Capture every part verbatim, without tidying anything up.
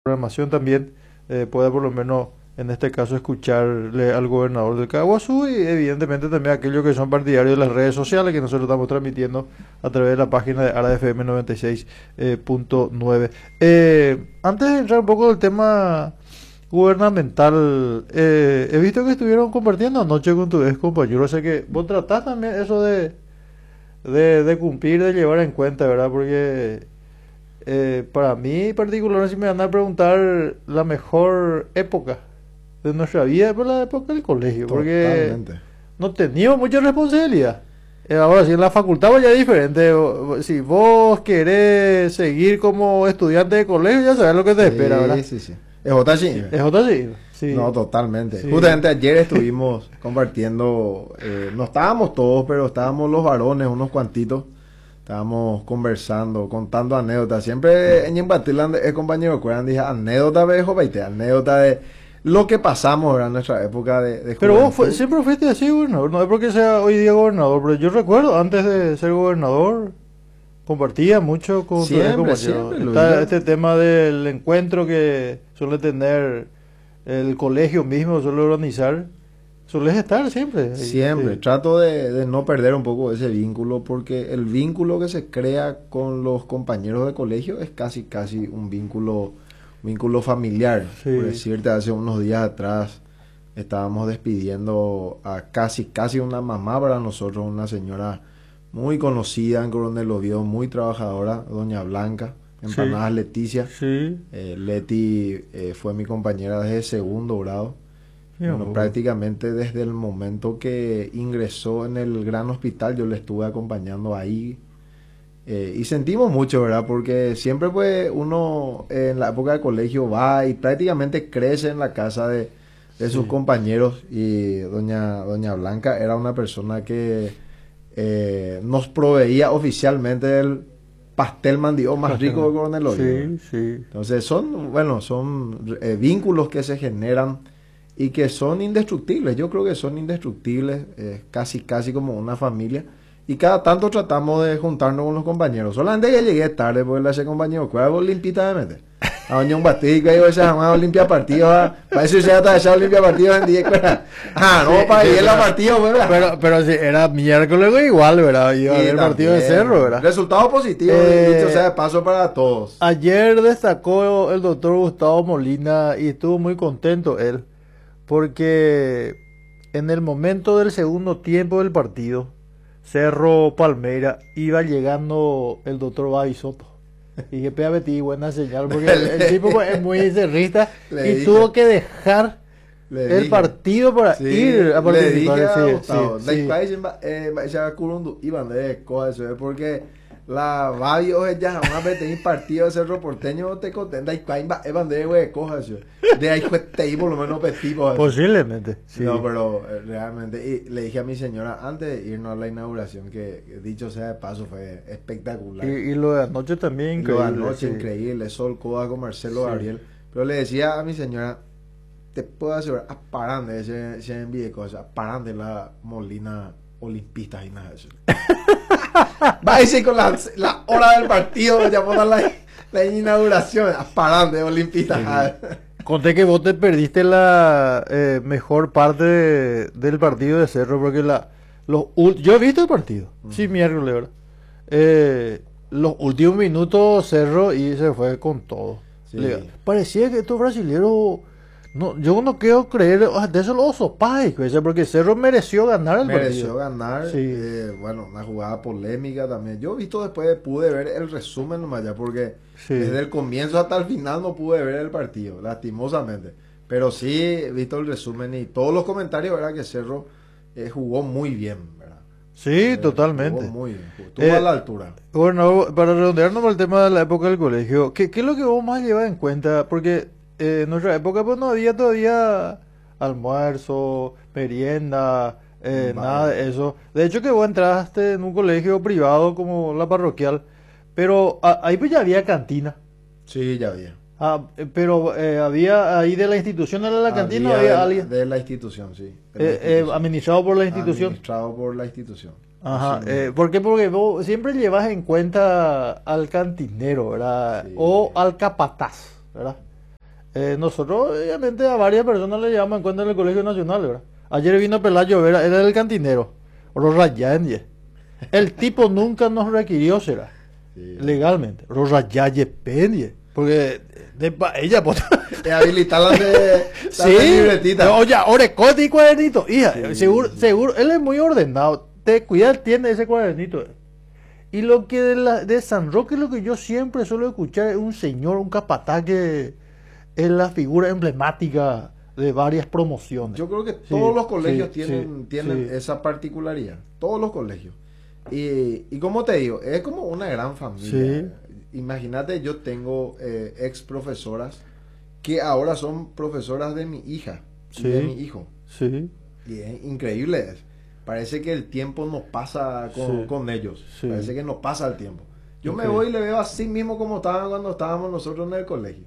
programación también eh, pueda por lo menos en este caso escucharle al gobernador del Caguazú y evidentemente también a aquellos que son partidarios de las redes sociales que nosotros estamos transmitiendo a través de la página de Ara F M noventa y seis punto nueve. Eh, antes de entrar un poco del tema gubernamental, eh, he visto que estuvieron compartiendo anoche con tu ex compañero, o sea que vos tratás también eso de, de, de cumplir, de llevar en cuenta, ¿verdad? Porque eh, para mí, particularmente, si me van a preguntar la mejor época de nuestra vida, es la época del colegio, porque Totalmente. no teníamos mucha responsabilidad. Eh, ahora, si en la facultad pues ya es diferente. O- Si vos querés seguir como estudiante de colegio, ya sabes lo que te espera, ¿verdad? Sí, sí, sí. Es otra sí. Es otra sí. Sí. No, totalmente. Sí. Justamente ayer estuvimos compartiendo, eh, no estábamos todos, pero estábamos los varones, unos cuantitos. Estábamos conversando, contando anécdotas. Siempre en Yembatiland es compañero Cueran, dije anécdota viejo, veinte, anécdota de lo que pasamos, ¿verdad? En nuestra época de, de Pero vos fue- juventud. siempre fuiste así, gobernador. No es porque sea hoy día gobernador, pero yo recuerdo antes de ser gobernador, compartía mucho con tu ex Siempre, compañero. siempre, Luis. Está este tema del encuentro que suele tener el colegio mismo, suele organizar. Sueles estar siempre ahí. Siempre, Sí. trato de, de no perder un poco ese vínculo porque el vínculo que se crea con los compañeros de colegio es casi casi un vínculo, vínculo familiar. Sí. Por decirte, hace unos días atrás estábamos despidiendo a casi casi una mamá para nosotros, una señora muy conocida en Coronel Oviedo, muy trabajadora, doña Blanca, Empanadas Sí. Leticia. Sí. Eh, Leti eh, fue mi compañera desde segundo grado. Mira un Bueno, poco. prácticamente desde el momento que ingresó en el gran hospital, yo le estuve acompañando ahí. Eh, y sentimos mucho, ¿verdad? Porque siempre pues uno eh, en la época de colegio va y prácticamente crece en la casa de, de sus Sí. compañeros. Y doña, doña Blanca era una persona que eh, nos proveía oficialmente del pastel mandioco más rico de Coronel Oviedo. Sí, sí. Entonces son, bueno, son eh, vínculos que se generan y que son indestructibles. Yo creo que son indestructibles, eh, casi casi como una familia. Y cada tanto tratamos de juntarnos con los compañeros. Solamente que llegué tarde porque le hace compañero, ¿cuál es vos limpita de meter? A doña un batico y yo se llamaba limpia partido. Para eso se ha echado limpia partido en día. Ah, no, Sí, para sí, ir la pero- partido, ¿verdad? Pero, pero si era miércoles igual, ¿verdad? Iba a Y haber partido de también, Cerro, ¿verdad? resultado positivo, Eh, dicho sea de paso para todos. Ayer destacó el doctor Gustavo Molina y estuvo muy contento él, porque en el momento del segundo tiempo del partido, Cerro Palmeira, iba llegando el doctor Babi Soto. Y dije, pega Betty, buena señal, porque el, el tipo pues, es muy cerrista Le y dije. tuvo que dejar Le el dije. partido para Sí, ir a le dije participar. a Sí, Gustavo, sí, da sí. país eh, ya curundu iban de cosas eso, porque la Babio ya una vez tenía partido de Cerro Porteño te contenta y país iban de güey cosas eso. De ahí fue te por lo menos pestivos. Posiblemente, sí. No, pero eh, realmente y le dije a mi señora antes de irnos a la inauguración que que dicho sea de paso fue espectacular. Y, y lo de anoche también Y lo de increíble. anoche Sí. increíble, Sol Coda con Marcelo Sí. Gabriel. Pero le decía a mi señora, te puedo asegurar, a paran de ese, ese envío cosas, paran de la Molina Olimpista y nada de eso. Va a decir con la, la hora del partido, ya poner la, la inauguración, a paran de Olimpista. Conté que vos te perdiste la eh, mejor parte de- del partido de Cerro, porque la, los, ul- yo he visto el partido, sí, miércoles, ¿verdad? Eh, los últimos minutos Cerro y se fue con todo. Sí. Le- parecía que estos brasileños, no, yo no quiero creer, ah, de eso los sopais, porque Cerro mereció ganar el Mereció partido. ganar, Sí. eh, bueno, una jugada polémica también. Yo he visto después, pude ver el resumen nomás ya, porque Sí. desde el comienzo hasta el final no pude ver el partido, lastimosamente. Pero sí he visto el resumen y todos los comentarios, ¿verdad? Que Cerro eh, jugó muy bien, ¿verdad? Sí, Eh, totalmente. Jugó muy bien, estuvo Eh, a la altura. Bueno, para redondearnos por el tema de la época del colegio, ¿qué, qué es lo que vos más llevas en cuenta? Porque eh, en nuestra época pues no había todavía almuerzo, merienda, eh, Vale. nada de eso. De hecho que vos entraste en un colegio privado como la parroquial, pero a- ahí pues ya había cantina. Sí, ya había. Ah, eh, pero eh, había ahí de la institución, ¿era la cantina o Había había de, alguien de la institución, sí. de la eh, eh, institución. administrado por la institución? Administrado por la institución. Ajá, Así eh, mismo. ¿por qué? Porque vos siempre llevas en cuenta al cantinero, ¿verdad? Sí. O al capataz, ¿verdad? Eh, nosotros, obviamente, a varias personas le llevamos en cuenta en el Colegio Nacional, ¿verdad? Ayer vino Pelayo Vera, era el cantinero, Rorrayaye. El tipo nunca nos requirió, será, sí, legalmente. Rorrayaye Pendie, porque de pa, ella pues, te habilitan de, sí, libretita. Oye, orecote y cuadernito, hija, sí, seguro, sí. seguro, él es muy ordenado, te cuida, tiene ese cuadernito. Y lo que de, la, de San Roque, lo que yo siempre suelo escuchar es un señor, un capataz que es la figura emblemática de varias promociones. Yo creo que todos sí, los colegios sí, tienen, sí, tienen sí. esa particularidad, todos los colegios. Y, y como te digo, es como una gran familia. Sí. Imagínate, yo tengo eh, ex profesoras que ahora son profesoras de mi hija sí. y de mi hijo. Sí. Y es increíble. Parece que el tiempo no pasa con, sí. con ellos. Sí. Parece que no pasa el tiempo. Yo okay. me voy y le veo así mismo como estaban cuando estábamos nosotros en el colegio.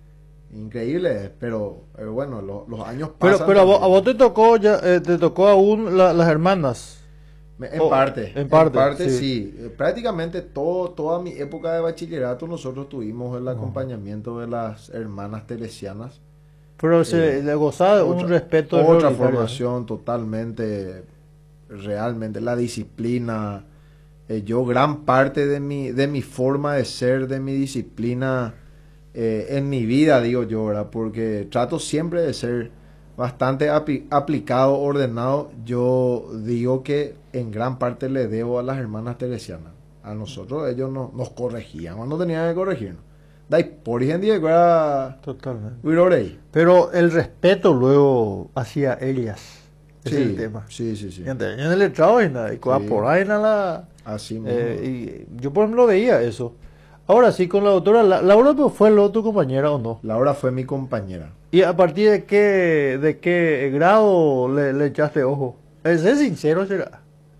Increíble, pero, pero bueno, lo, los años pasan. Pero, pero a vos, a vos te tocó ya, eh, te tocó aún la, las hermanas. En oh, parte, en parte, en parte sí. sí. Prácticamente todo, toda mi época de bachillerato nosotros tuvimos el acompañamiento de las hermanas teresianas. Pero eh, se le gozaba de un respeto. Otra formación totalmente, realmente, la disciplina. Eh, yo gran parte de mi, de mi forma de ser, de mi disciplina eh, en mi vida, digo yo, ¿verdad? Porque trato siempre de ser bastante api- aplicado, ordenado. Yo digo que en gran parte le debo a las hermanas teresianas. A nosotros ellos no, nos corregían cuando tenían que corregirnos. Dai, por ejemplo, era totalmente. Pero el respeto luego hacia ellas es sí, el tema. Sí, sí, sí. En el letrado y nada, y por ahí nada. Así mismo. Eh, y yo por ejemplo veía eso. Ahora sí, con la doctora La, Laura, ¿fue lo, tu compañera o no? Laura fue mi compañera. ¿Y a partir de qué, de qué grado le, le echaste ojo? Es sincero, será.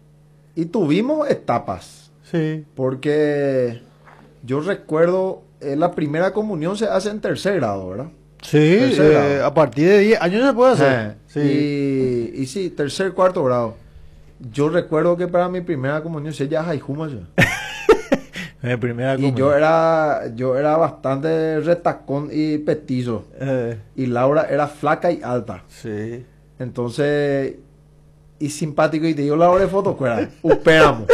Y tuvimos etapas. Sí. Porque yo recuerdo, eh, la primera comunión se hace en tercer grado, ¿verdad? Sí, eh, a partir de diez años se puede hacer. Eh, sí. Y, y sí, tercer, cuarto grado. Yo recuerdo que para mi primera comunión se ya Jaijuma ya. Mi primera y yo era, yo era bastante retacón y petizo. Eh. Y Laura era flaca y alta. Sí. Entonces, y simpático, y te digo Laura de foto, cuera, esperamos.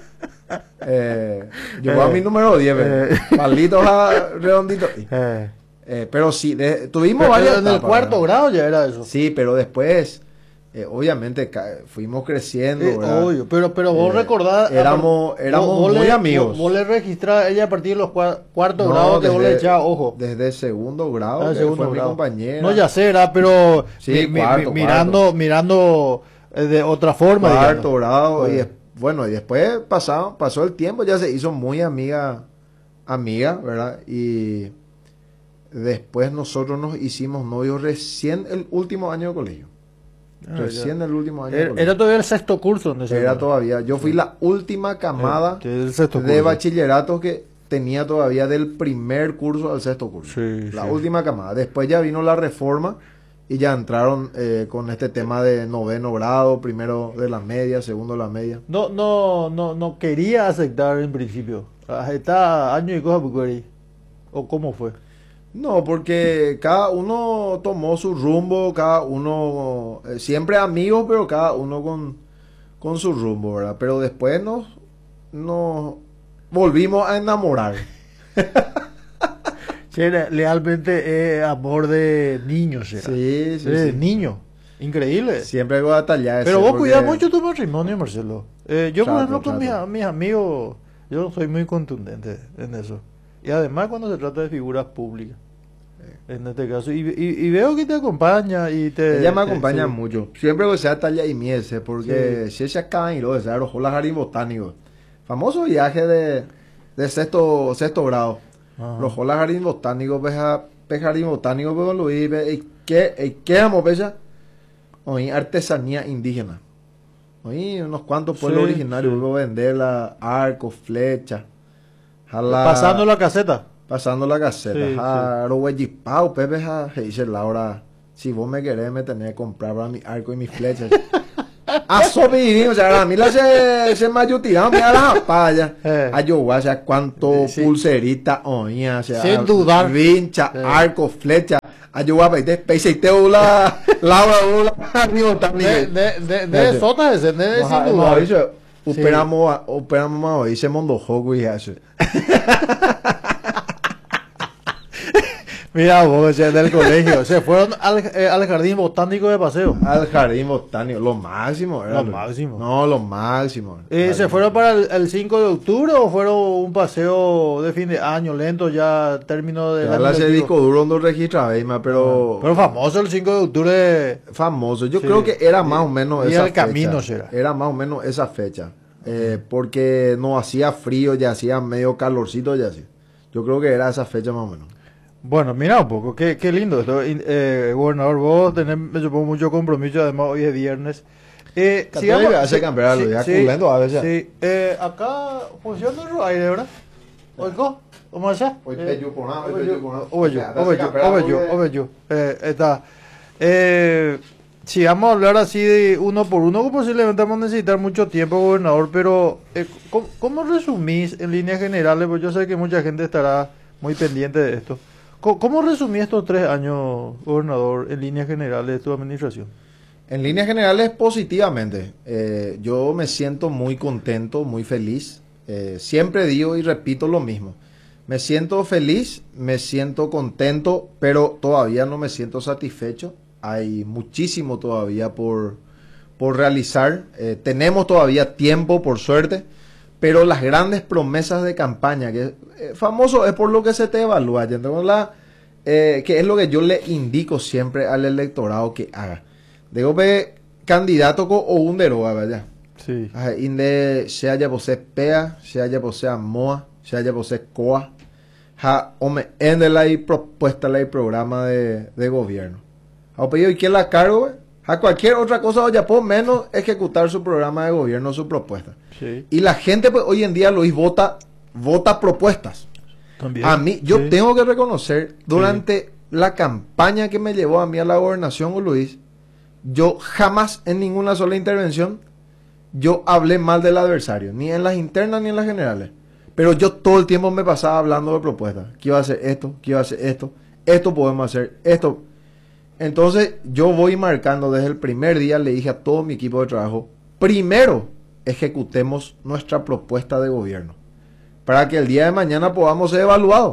eh, yo voy eh. a mi número diez, eh. palitos redonditos. Eh. Eh, pero sí, de, tuvimos pero varias en el cuarto ¿verdad? grado ya era eso. Sí, pero después, eh, obviamente, ca- fuimos creciendo. Eh, obvio, pero, pero vos eh, recordás. Éramos, éramos vos, muy le, amigos. Vos, vos le registrás a ella a partir de los cua- cuartos no, grados que desde, vos le echabas ojo. Desde el segundo grado, ah, que segundo fue grado. mi compañera. No, ya sé, era, pero sí, mi, cuarto, mi, mirando, cuarto. mirando eh, de otra forma. Cuarto digamos. grado, bueno. Y es, bueno, y después pasado, pasó el tiempo, ya se hizo muy amiga, amiga, ¿verdad? Y después nosotros nos hicimos novios recién el último año de colegio. Ah, recién ya. el último año era, de colegio. Era todavía el sexto curso. ¿No? Era todavía. Yo fui sí. la última camada el, el de bachillerato que tenía todavía del primer curso al sexto curso. Sí, la sí. última camada. Después ya vino la reforma y ya entraron eh, con este tema de noveno grado, primero de la media, segundo de la media. No, no, no, no quería aceptar en principio. Está año y cosas porque ¿o cómo fue? No, porque cada uno tomó su rumbo, cada uno, eh, siempre amigos, pero cada uno con, con su rumbo, ¿verdad? Pero después nos, nos volvimos a enamorar. Sí, realmente es amor de niños, ¿será? Sí, sí, de sí. niño. Increíble. Siempre voy a tallar. Pero vos porque... cuidás mucho tu matrimonio, Marcelo. Eh, yo, trato, por ejemplo, con mis, trato. mis amigos, yo soy muy contundente en eso. Y además cuando se trata de figuras públicas, sí. en este caso. Y, y, y veo que te acompaña y te... Ella me acompaña sí. mucho. Siempre que sea talla y miese, porque si ella acá y lo de ser ojo, jardín botánico. Famoso viaje de, de sexto, sexto grado. Los Jolas Jardín Botánico, peja, peja Jardín Botánico, pero lo vi, y qué, qué amo, pecha, oí, artesanía indígena. Oí, unos cuantos pueblos sí, originarios, sí. Vuelvo a vender la arco, flecha, jala, pasando la caseta. Pasando la caseta, sí, jaro, huellipao, pepe, ja, dice Laura, si vos me querés, me tenés que comprar para mi arco y mis flechas. A sobi, o sea, a mí la se, se me ayudó tirado, mira la paya. Eh. A yo, o sea, cuánto sí. pulserita, oía, o sea, sin dudar. vincha, eh. arco, flecha, Ayuda a pedir, peisiteo la, Laura, la, amigo, también. De, de, de, de sotas ese, de, de, sin duda. Operamos, operamos, dice Mondo Jogo y eso. Mira vos, ese del colegio, se fueron al, eh, al jardín botánico de paseo. Al jardín botánico, lo máximo. Era lo, lo máximo. No, lo máximo. Eh, ¿Se fueron para el, el cinco de octubre o fueron un paseo de fin de año lento ya término de... Ya la se disco duro no registra, pero... Pero famoso el cinco de octubre. Famoso, yo sí, creo que era más o menos y esa el camino fecha. Será. Era más o menos esa fecha. Eh, porque no hacía frío, ya hacía medio calorcito, ya así. Yo creo que era esa fecha más o menos. Bueno, mira un poco, qué, qué lindo esto. Eh, gobernador, vos tenés, me supongo, mucho compromiso, además hoy es viernes. Eh, sigamos, hace sí, cambiarlo, sí, ya sí, culendo a veces. Sí, eh, acá funciona el aire, ¿verdad? ¿Oigo? ¿Cómo es eso? Hoy te yupo nada, hoy te yupo nada. Oye, oye, oye, oye, está. Eh, si vamos a hablar así de uno por uno, posiblemente vamos a necesitar mucho tiempo, gobernador, pero eh, ¿cómo, ¿cómo resumís en líneas generales? Pues yo sé que mucha gente estará muy pendiente de esto. ¿Cómo resumí estos tres años, gobernador, en líneas generales de tu administración? En líneas generales, positivamente. Eh, yo me siento muy contento, muy feliz. Eh, siempre digo y repito lo mismo. Me siento feliz, me siento contento, pero todavía no me siento satisfecho. Hay muchísimo todavía por, por realizar. Eh, tenemos todavía tiempo, por suerte. Pero las grandes promesas de campaña, que eh, famoso es por lo que se te evalúa, la, eh, que es lo que yo le indico siempre al electorado que haga. Digo, ve, candidato o un deroga, ¿verdad? Sí. Inde, se haya posee pea, se haya posee moa, se haya posee coa, ja, ome, ende la propuesta, la programa de, de gobierno. ¿Ha pedido y quién la cargo, a cualquier otra cosa, oye, por menos ejecutar su programa de gobierno, su propuesta. Sí. Y la gente, pues, hoy en día, Luis, vota, vota propuestas. También. A mí, yo sí. tengo que reconocer, durante sí. la campaña que me llevó a mí a la gobernación, Luis, yo jamás en ninguna sola intervención, yo hablé mal del adversario, ni en las internas ni en las generales. Pero yo todo el tiempo me pasaba hablando de propuestas. ¿Qué iba a hacer esto? ¿Qué iba a hacer esto? Esto podemos hacer, esto... Entonces, yo voy marcando desde el primer día, le dije a todo mi equipo de trabajo, primero ejecutemos nuestra propuesta de gobierno, para que el día de mañana podamos ser evaluados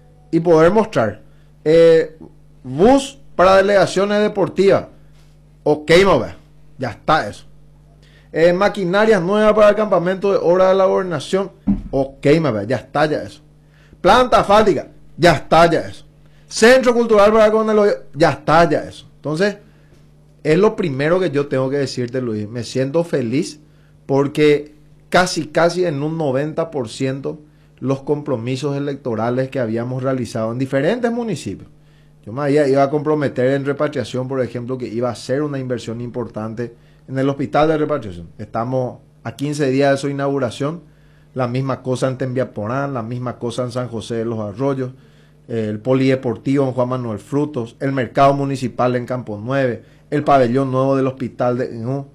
y poder mostrar. Eh, bus para delegaciones deportivas, ok, no ve, ya está eso. Eh, maquinarias nuevas para el campamento de obra de la gobernación, ok, me ve, ya está ya eso. Planta asfáltica, ya está ya eso. Centro cultural para con el ya está ya eso. Entonces, es lo primero que yo tengo que decirte, Luis. Me siento feliz porque casi, casi en un noventa por ciento los compromisos electorales que habíamos realizado en diferentes municipios. Yo me había, iba a comprometer en repatriación, por ejemplo, que iba a hacer una inversión importante en el hospital de repatriación. Estamos a quince días de su inauguración. La misma cosa en Tembiaporán, la misma cosa en San José de los Arroyos. El polideportivo en Juan Manuel Frutos, el mercado municipal en Campo nueve, el pabellón nuevo del hospital de Inú.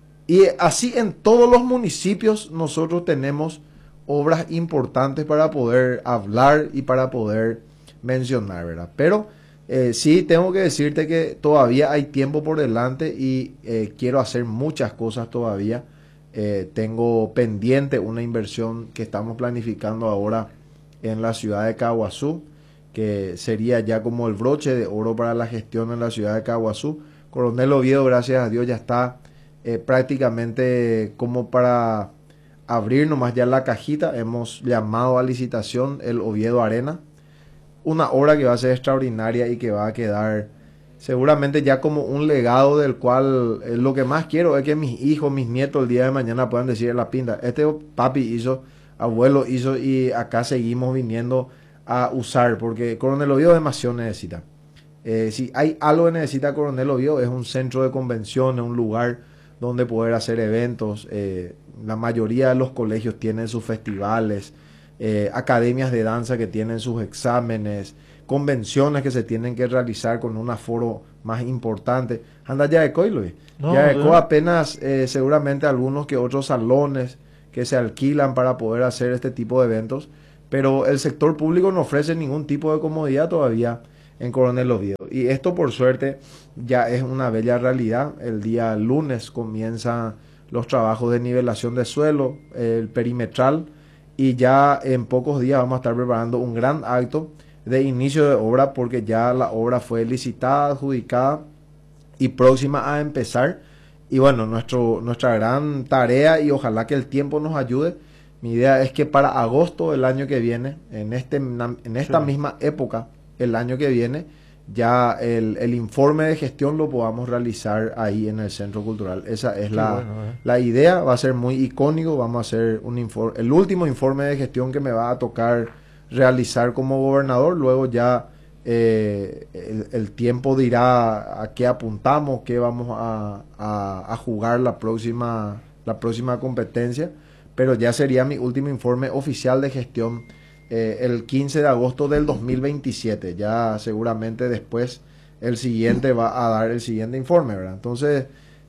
Y así en todos los municipios nosotros tenemos obras importantes para poder hablar y para poder mencionar, ¿verdad? Pero eh, sí tengo que decirte que todavía hay tiempo por delante y eh, quiero hacer muchas cosas todavía. Eh, tengo pendiente una inversión que estamos planificando ahora en la ciudad de Caguazú, que sería ya como el broche de oro para la gestión en la ciudad de Caguazú. Coronel Oviedo, gracias a Dios, ya está eh, prácticamente como para abrir nomás ya la cajita. Hemos llamado a licitación el Oviedo Arena, una obra que va a ser extraordinaria y que va a quedar seguramente ya como un legado del cual eh, lo que más quiero es que mis hijos, mis nietos el día de mañana puedan decir en la pinta, este papi hizo, abuelo hizo y acá seguimos viniendo a usar, porque Coronel Oviedo demasiado necesita. Eh, si hay algo que necesita Coronel Oviedo es un centro de convenciones, un lugar donde poder hacer eventos. Eh, la mayoría de los colegios tienen sus festivales, eh, academias de danza que tienen sus exámenes, convenciones que se tienen que realizar con un aforo más importante. Anda ya de Coy, Luis. No, ya de no. Coy apenas eh, seguramente algunos que otros salones que se alquilan para poder hacer este tipo de eventos. Pero el sector público no ofrece ningún tipo de comodidad todavía en Coronel Oviedo. Y esto por suerte ya es una bella realidad. El día lunes comienzan los trabajos de nivelación de suelo, el perimetral, y ya en pocos días vamos a estar preparando un gran acto de inicio de obra porque ya la obra fue licitada, adjudicada y próxima a empezar. Y bueno, nuestro, nuestra gran tarea, y ojalá que el tiempo nos ayude, mi idea es que para agosto del año que viene, en, este, en esta sí. misma época, el año que viene, ya el, el informe de gestión lo podamos realizar ahí en el Centro Cultural. Esa es la, bueno, eh. la idea. Va a ser muy icónico. Vamos a hacer un informe, el último informe de gestión que me va a tocar realizar como gobernador. Luego ya eh, el, el tiempo dirá a qué apuntamos, qué vamos a, a, a jugar la próxima, la próxima competencia. Pero ya sería mi último informe oficial de gestión eh, el quince de agosto del dos mil veintisiete. Ya seguramente después el siguiente va a dar el siguiente informe, ¿verdad? Entonces,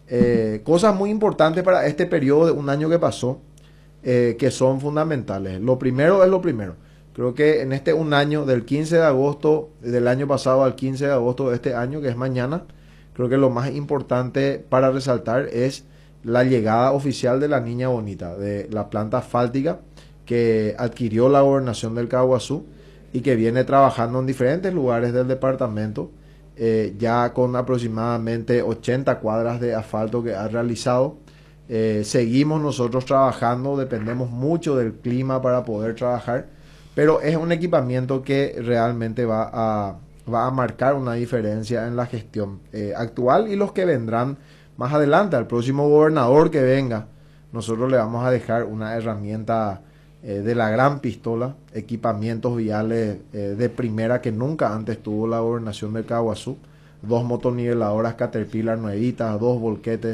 eh, cosas muy importantes para este periodo de un año que pasó, eh, que son fundamentales. Lo primero es lo primero. Creo que en este un año, del quince de agosto del año pasado al quince de agosto de este año, que es mañana, creo que lo más importante para resaltar es la llegada oficial de la Niña Bonita, de la planta asfáltica que adquirió la gobernación del Caaguazú y que viene trabajando en diferentes lugares del departamento, eh, ya con aproximadamente ochenta cuadras de asfalto que ha realizado. Eh, seguimos nosotros trabajando, dependemos mucho del clima para poder trabajar, pero es un equipamiento que realmente va a, va a marcar una diferencia en la gestión eh, actual y los que vendrán más adelante. Al próximo gobernador que venga, nosotros le vamos a dejar una herramienta eh, de la gran pistola, equipamientos viales eh, de primera que nunca antes tuvo la gobernación del Caaguazú, dos motoniveladoras Caterpillar nuevitas, dos volquetes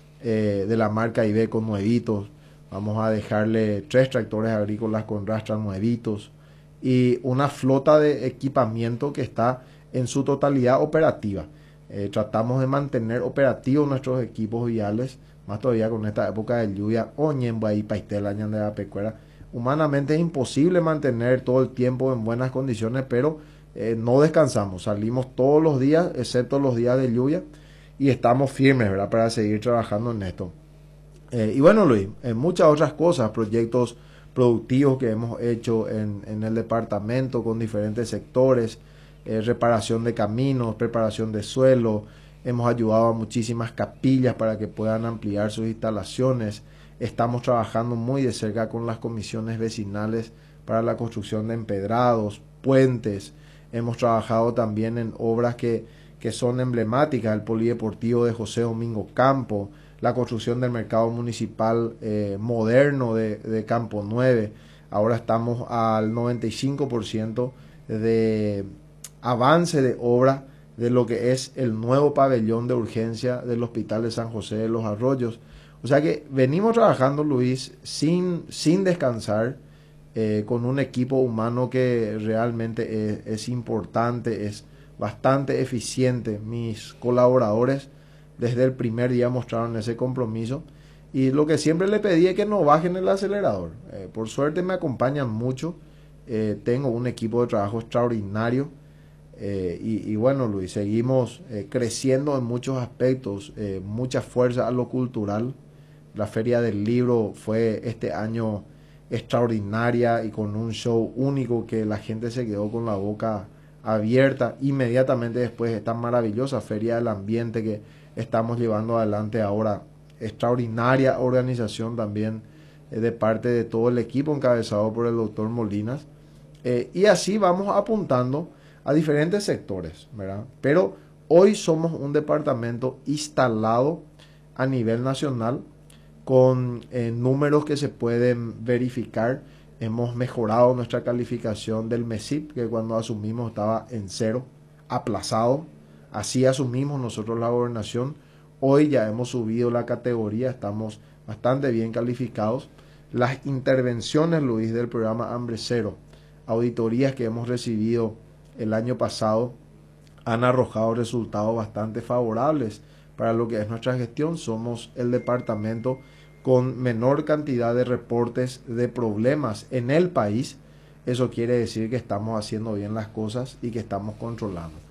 eh, de la marca Iveco nuevitos, vamos a dejarle tres tractores agrícolas con rastras nuevitos y una flota de equipamiento que está en su totalidad operativa. Eh, tratamos de mantener operativos nuestros equipos viales, más todavía con esta época de lluvia. Humanamente es imposible mantener todo el tiempo en buenas condiciones, pero eh, no descansamos, salimos todos los días, excepto los días de lluvia, y estamos firmes, ¿verdad?, para seguir trabajando en esto. Eh, y bueno, Luis, en muchas otras cosas, proyectos productivos que hemos hecho en, en el departamento con diferentes sectores, Eh, reparación de caminos, preparación de suelo, hemos ayudado a muchísimas capillas para que puedan ampliar sus instalaciones, estamos trabajando muy de cerca con las comisiones vecinales para la construcción de empedrados, puentes, hemos trabajado también en obras que, que son emblemáticas, el polideportivo de José Domingo Campo, la construcción del mercado municipal eh, moderno de, de Campo nueve, ahora estamos al noventa y cinco por ciento de avance de obra de lo que es el nuevo pabellón de urgencia del Hospital de San José de los Arroyos. O sea que venimos trabajando, Luis, sin, sin descansar, eh, con un equipo humano que realmente es, es importante, es bastante eficiente. Mis colaboradores desde el primer día mostraron ese compromiso y lo que siempre le pedí es que no bajen el acelerador. Eh, por suerte me acompañan mucho, eh, tengo un equipo de trabajo extraordinario. Eh, y, y bueno, Luis, seguimos eh, creciendo en muchos aspectos, eh, mucha fuerza a lo cultural. La Feria del Libro fue este año extraordinaria y con un show único que la gente se quedó con la boca abierta. Inmediatamente después esta maravillosa Feria del Ambiente que estamos llevando adelante ahora, extraordinaria organización también eh, de parte de todo el equipo encabezado por el doctor Molinas. Eh, y así vamos apuntando a diferentes sectores, ¿verdad? Pero hoy somos un departamento instalado a nivel nacional con eh, números que se pueden verificar. Hemos mejorado nuestra calificación del MESIP, que cuando asumimos estaba en cero, aplazado. Así asumimos nosotros la gobernación. Hoy ya hemos subido la categoría, estamos bastante bien calificados. Las intervenciones, Luis, del programa Hambre Cero, auditorías que hemos recibido el año pasado han arrojado resultados bastante favorables para lo que es nuestra gestión. Somos el departamento con menor cantidad de reportes de problemas en el país. Eso quiere decir que estamos haciendo bien las cosas y que estamos controlando.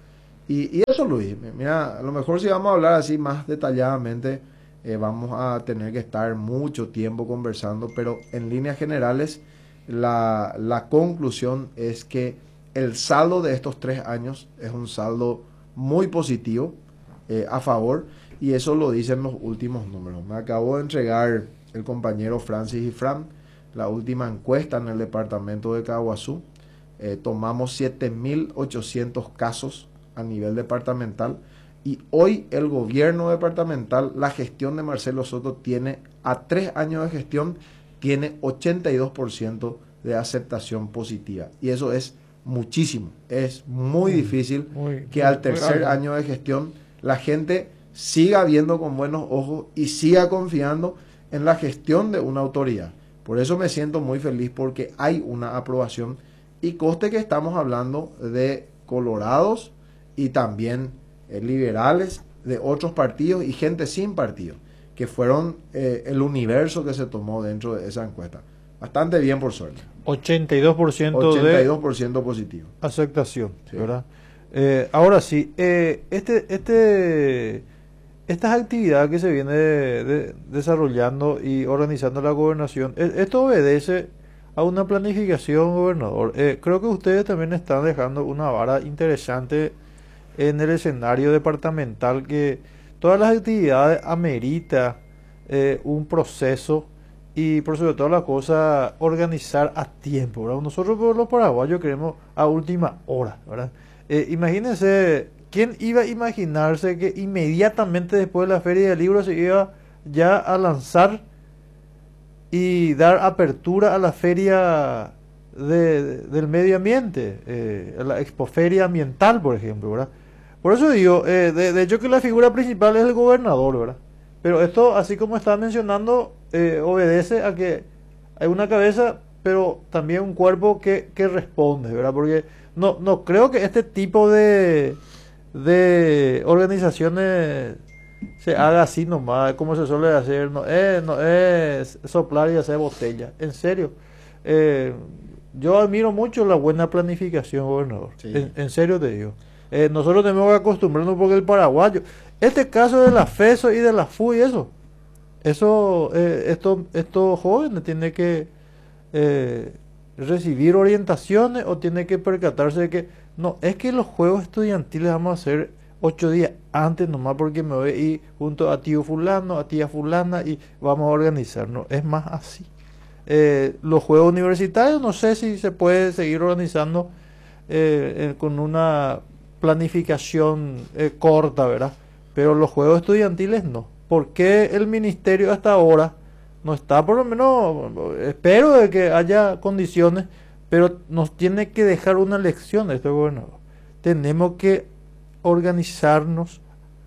Y, y eso, Luis, mira, a lo mejor si vamos a hablar así más detalladamente, eh, vamos a tener que estar mucho tiempo conversando, pero en líneas generales, la, la conclusión es que el saldo de estos tres años es un saldo muy positivo, eh, a favor, y eso lo dicen los últimos números. Me acabó de entregar el compañero Francis y Fran la última encuesta en el departamento de Caguazú. Eh, tomamos siete mil ochocientos casos a nivel departamental, y hoy el gobierno departamental, la gestión de Marcelo Soto, tiene a tres años de gestión, tiene ochenta y dos por ciento de aceptación positiva, y eso es muchísimo. Es muy mm, difícil muy, que muy, al tercer muy año de gestión la gente siga viendo con buenos ojos y siga confiando en la gestión de una autoridad. Por eso me siento muy feliz, porque hay una aprobación, y coste que estamos hablando de colorados y también eh, liberales de otros partidos y gente sin partido, que fueron eh, el universo que se tomó dentro de esa encuesta. Bastante bien, por suerte. ochenta y dos por ciento ochenta y dos por ciento de positivo. Aceptación, sí. ¿Verdad? Eh, ahora sí, eh, este, este, estas actividades que se viene de, de, desarrollando y organizando la gobernación, esto obedece a una planificación, gobernador. Eh, creo que ustedes también están dejando una vara interesante en el escenario departamental, que todas las actividades amerita eh, un proceso, y por sobre todo la cosa, organizar a tiempo, ¿verdad? Nosotros los paraguayos queremos a última hora, ¿verdad? Eh, imagínense, ¿quién iba a imaginarse que inmediatamente después de la Feria del Libro se iba ya a lanzar y dar apertura a la Feria de, de, del Medio Ambiente, eh, la Expoferia Ambiental, por ejemplo, ¿verdad? Por eso digo, eh, de, de hecho que la figura principal es el gobernador, ¿verdad? Pero esto, así como está mencionando, eh, obedece a que hay una cabeza, pero también un cuerpo que, que responde, ¿verdad? Porque no, no creo que este tipo de, de organizaciones se haga así nomás, como se suele hacer. No es, no es soplar y hacer botella. En serio, eh, yo admiro mucho la buena planificación, gobernador. Sí. En, en serio te digo. Eh, nosotros tenemos que acostumbrarnos, porque el paraguayo, este caso de la FESO y de la F U y eso, eso, eh, estos, estos jóvenes tienen que eh, recibir orientaciones, o tienen que percatarse de que no, es que los juegos estudiantiles vamos a hacer ocho días antes nomás, porque me voy a ir junto a tío fulano, a tía fulana, y vamos a organizar. No, es más así. Eh, los juegos universitarios, no sé si se puede seguir organizando eh, eh, con una planificación eh, corta, ¿verdad? Pero los juegos estudiantiles no. ¿Por qué el ministerio hasta ahora no está? Por lo menos espero de que haya condiciones, pero nos tiene que dejar una lección este gobernador. Tenemos que organizarnos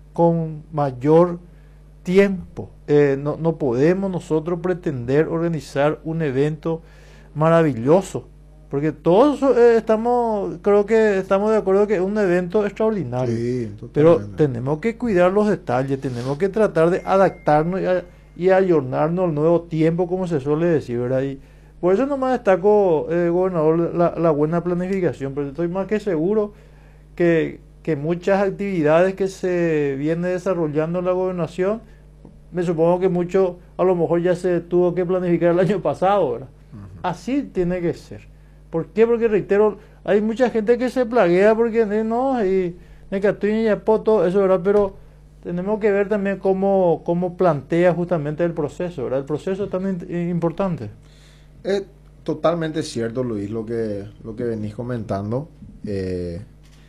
con mayor tiempo. Eh, no, no podemos nosotros pretender organizar un evento maravilloso, porque todos eh, estamos, creo que estamos de acuerdo que es un evento extraordinario, sí, pero tenemos que cuidar los detalles, tenemos que tratar de adaptarnos y, a, y ayornarnos al nuevo tiempo, como se suele decir, ¿verdad? Y por eso nomás destaco, eh, gobernador, la, la buena planificación, pero estoy más que seguro que, que muchas actividades que se viene desarrollando en la gobernación, me supongo que mucho a lo mejor ya se tuvo que planificar el año pasado, ¿verdad? Uh-huh. Así tiene que ser. ¿Por qué? Porque reitero, hay mucha gente que se plaguea porque no, y Necatuña y Apoto, eso, ¿verdad? Pero tenemos que ver también cómo, cómo plantea justamente el proceso, ¿verdad? El proceso es tan in, importante. Es totalmente cierto, Luis, lo que, lo que venís comentando. Eh,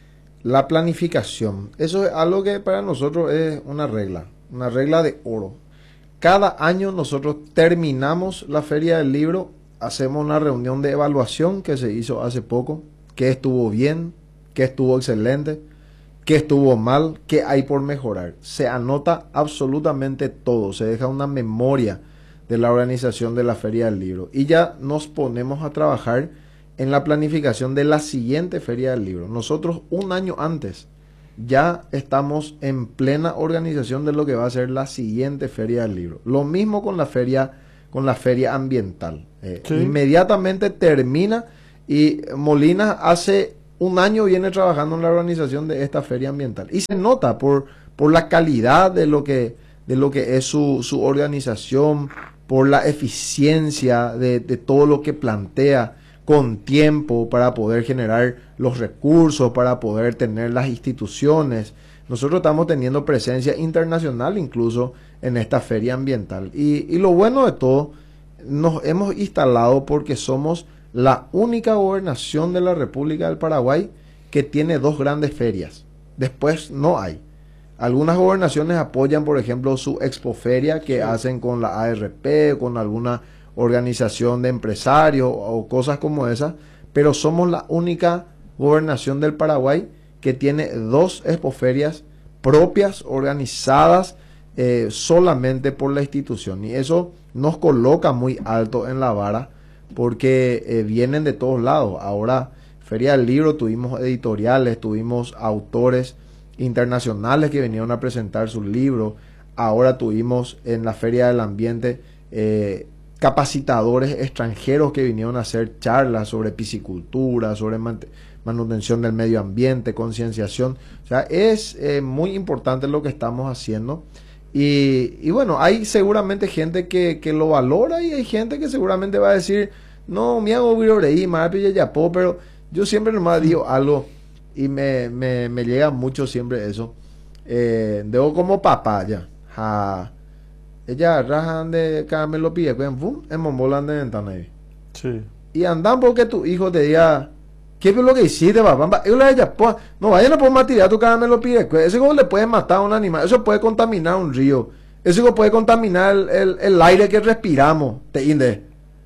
la planificación, eso es algo que para nosotros es una regla, una regla de oro. Cada año nosotros terminamos la Feria del Libro, hacemos una reunión de evaluación que se hizo hace poco, qué estuvo bien, qué estuvo excelente, qué estuvo mal, qué hay por mejorar. Se anota absolutamente todo, se deja una memoria de la organización de la Feria del Libro, y ya nos ponemos a trabajar en la planificación de la siguiente Feria del Libro. Nosotros un año antes ya estamos en plena organización de lo que va a ser la siguiente Feria del Libro. Lo mismo con la feria, con la feria ambiental. Eh, sí. Inmediatamente termina, y Molina hace un año viene trabajando en la organización de esta feria ambiental. Y se nota por, por la calidad de lo que, de lo que es su, su organización, por la eficiencia de, de todo lo que plantea, con tiempo para poder generar los recursos, para poder tener las instituciones. Nosotros estamos teniendo presencia internacional incluso en esta feria ambiental. Y, y lo bueno de todo, nos hemos instalado porque somos la única gobernación de la República del Paraguay que tiene dos grandes ferias. Después no hay. Algunas gobernaciones apoyan, por ejemplo, su expoferia que sí. hacen con la A R P, con alguna organización de empresarios o cosas como esas, pero somos la única gobernación del Paraguay que tiene dos expoferias propias, organizadas eh, solamente por la institución, y eso nos coloca muy alto en la vara porque eh, vienen de todos lados. Ahora, Feria del Libro, tuvimos editoriales, tuvimos autores internacionales que vinieron a presentar sus libros. Ahora tuvimos en la Feria del Ambiente eh, capacitadores extranjeros que vinieron a hacer charlas sobre piscicultura, sobre manutención del medio ambiente, concienciación. O sea, es eh, muy importante lo que estamos haciendo. Y, y bueno, hay seguramente gente que, que lo valora, y hay gente que seguramente va a decir, no, me hago viroreí, pero yo siempre nomás digo algo y me, me, me llega mucho siempre eso. Eh, debo como papá ya. Ja. Ella rajan de caramelo pide, en mombolan de ventana ahí. Sí. Y andan porque tu hijo te diga, ¿qué es lo que hiciste, papá? Yo le ella, no vayan a poder tirar tu caramelo pide. Ese como le puede matar a un animal, eso puede contaminar un río, eso puede contaminar el, el, el aire que respiramos. Te inde.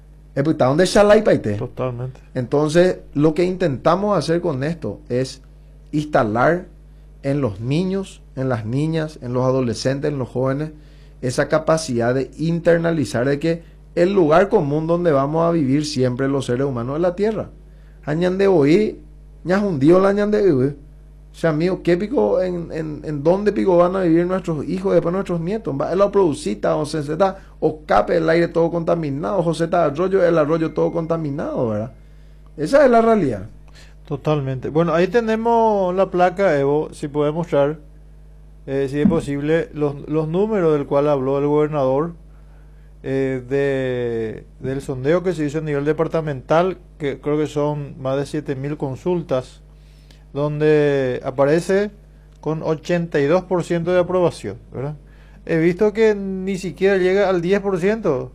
¿Dónde shalai paite? Totalmente. Entonces, lo que intentamos hacer con esto es instalar en los niños, en las niñas, en los adolescentes, en los jóvenes, esa capacidad de internalizar de que el lugar común donde vamos a vivir siempre los seres humanos es la tierra. Añan de hoy, ya hundió la añan de hoy. O sea, mío, ¿qué pico, en, en, en dónde pico van a vivir nuestros hijos, después nuestros nietos? Va, la producita, o se está, o cape el aire todo contaminado, o se está arroyo, el arroyo todo contaminado, ¿verdad? Esa es la realidad. Totalmente. Bueno, ahí tenemos la placa, Evo, si puede mostrar. Eh, si es posible, los, los números del cual habló el gobernador, eh, de, del sondeo que se hizo a nivel departamental, que creo que son más de siete mil consultas, donde aparece con ochenta y dos por ciento de aprobación, ¿verdad? He visto que ni siquiera llega al diez por ciento.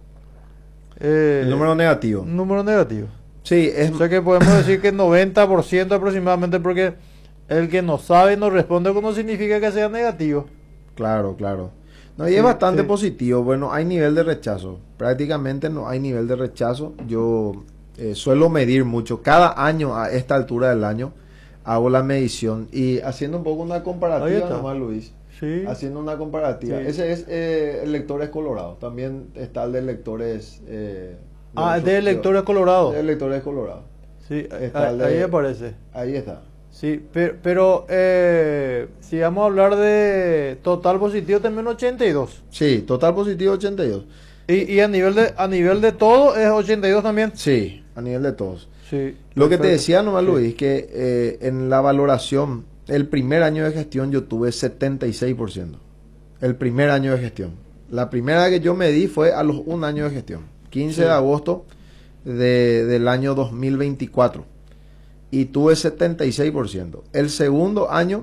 Eh, el número negativo. Número negativo. Sí, es... O sea que podemos decir que noventa por ciento aproximadamente, porque el que no sabe no responde, no significa que sea negativo. Claro, claro. No, y sí, es bastante sí. positivo. Bueno, hay nivel de rechazo. Prácticamente no hay nivel de rechazo. Yo eh, suelo medir mucho. Cada año, a esta altura del año, hago la medición. Y haciendo un poco una comparativa nomás, Luis. Sí. Haciendo una comparativa. Sí. Ese es eh, electores colorados. También está el de electores... Eh, ah, el de electores colorados. De electores colorados. Sí, está ahí, ahí aparece. Ahí está. Sí, pero, pero eh, si vamos a hablar de total positivo, también ochenta y dos. Sí, total positivo ochenta y dos. ¿Y, y a nivel de a nivel de todo es ochenta y dos también? Sí, a nivel de todos. Sí. Lo que te decía nomás, sí. Luis, que eh, en la valoración, el primer año de gestión yo tuve setenta y seis por ciento. El primer año de gestión. La primera que yo medí fue a los un año de gestión. quince sí. de agosto de, del año dos mil veinticuatro. Y tuve setenta y seis por ciento. El segundo año,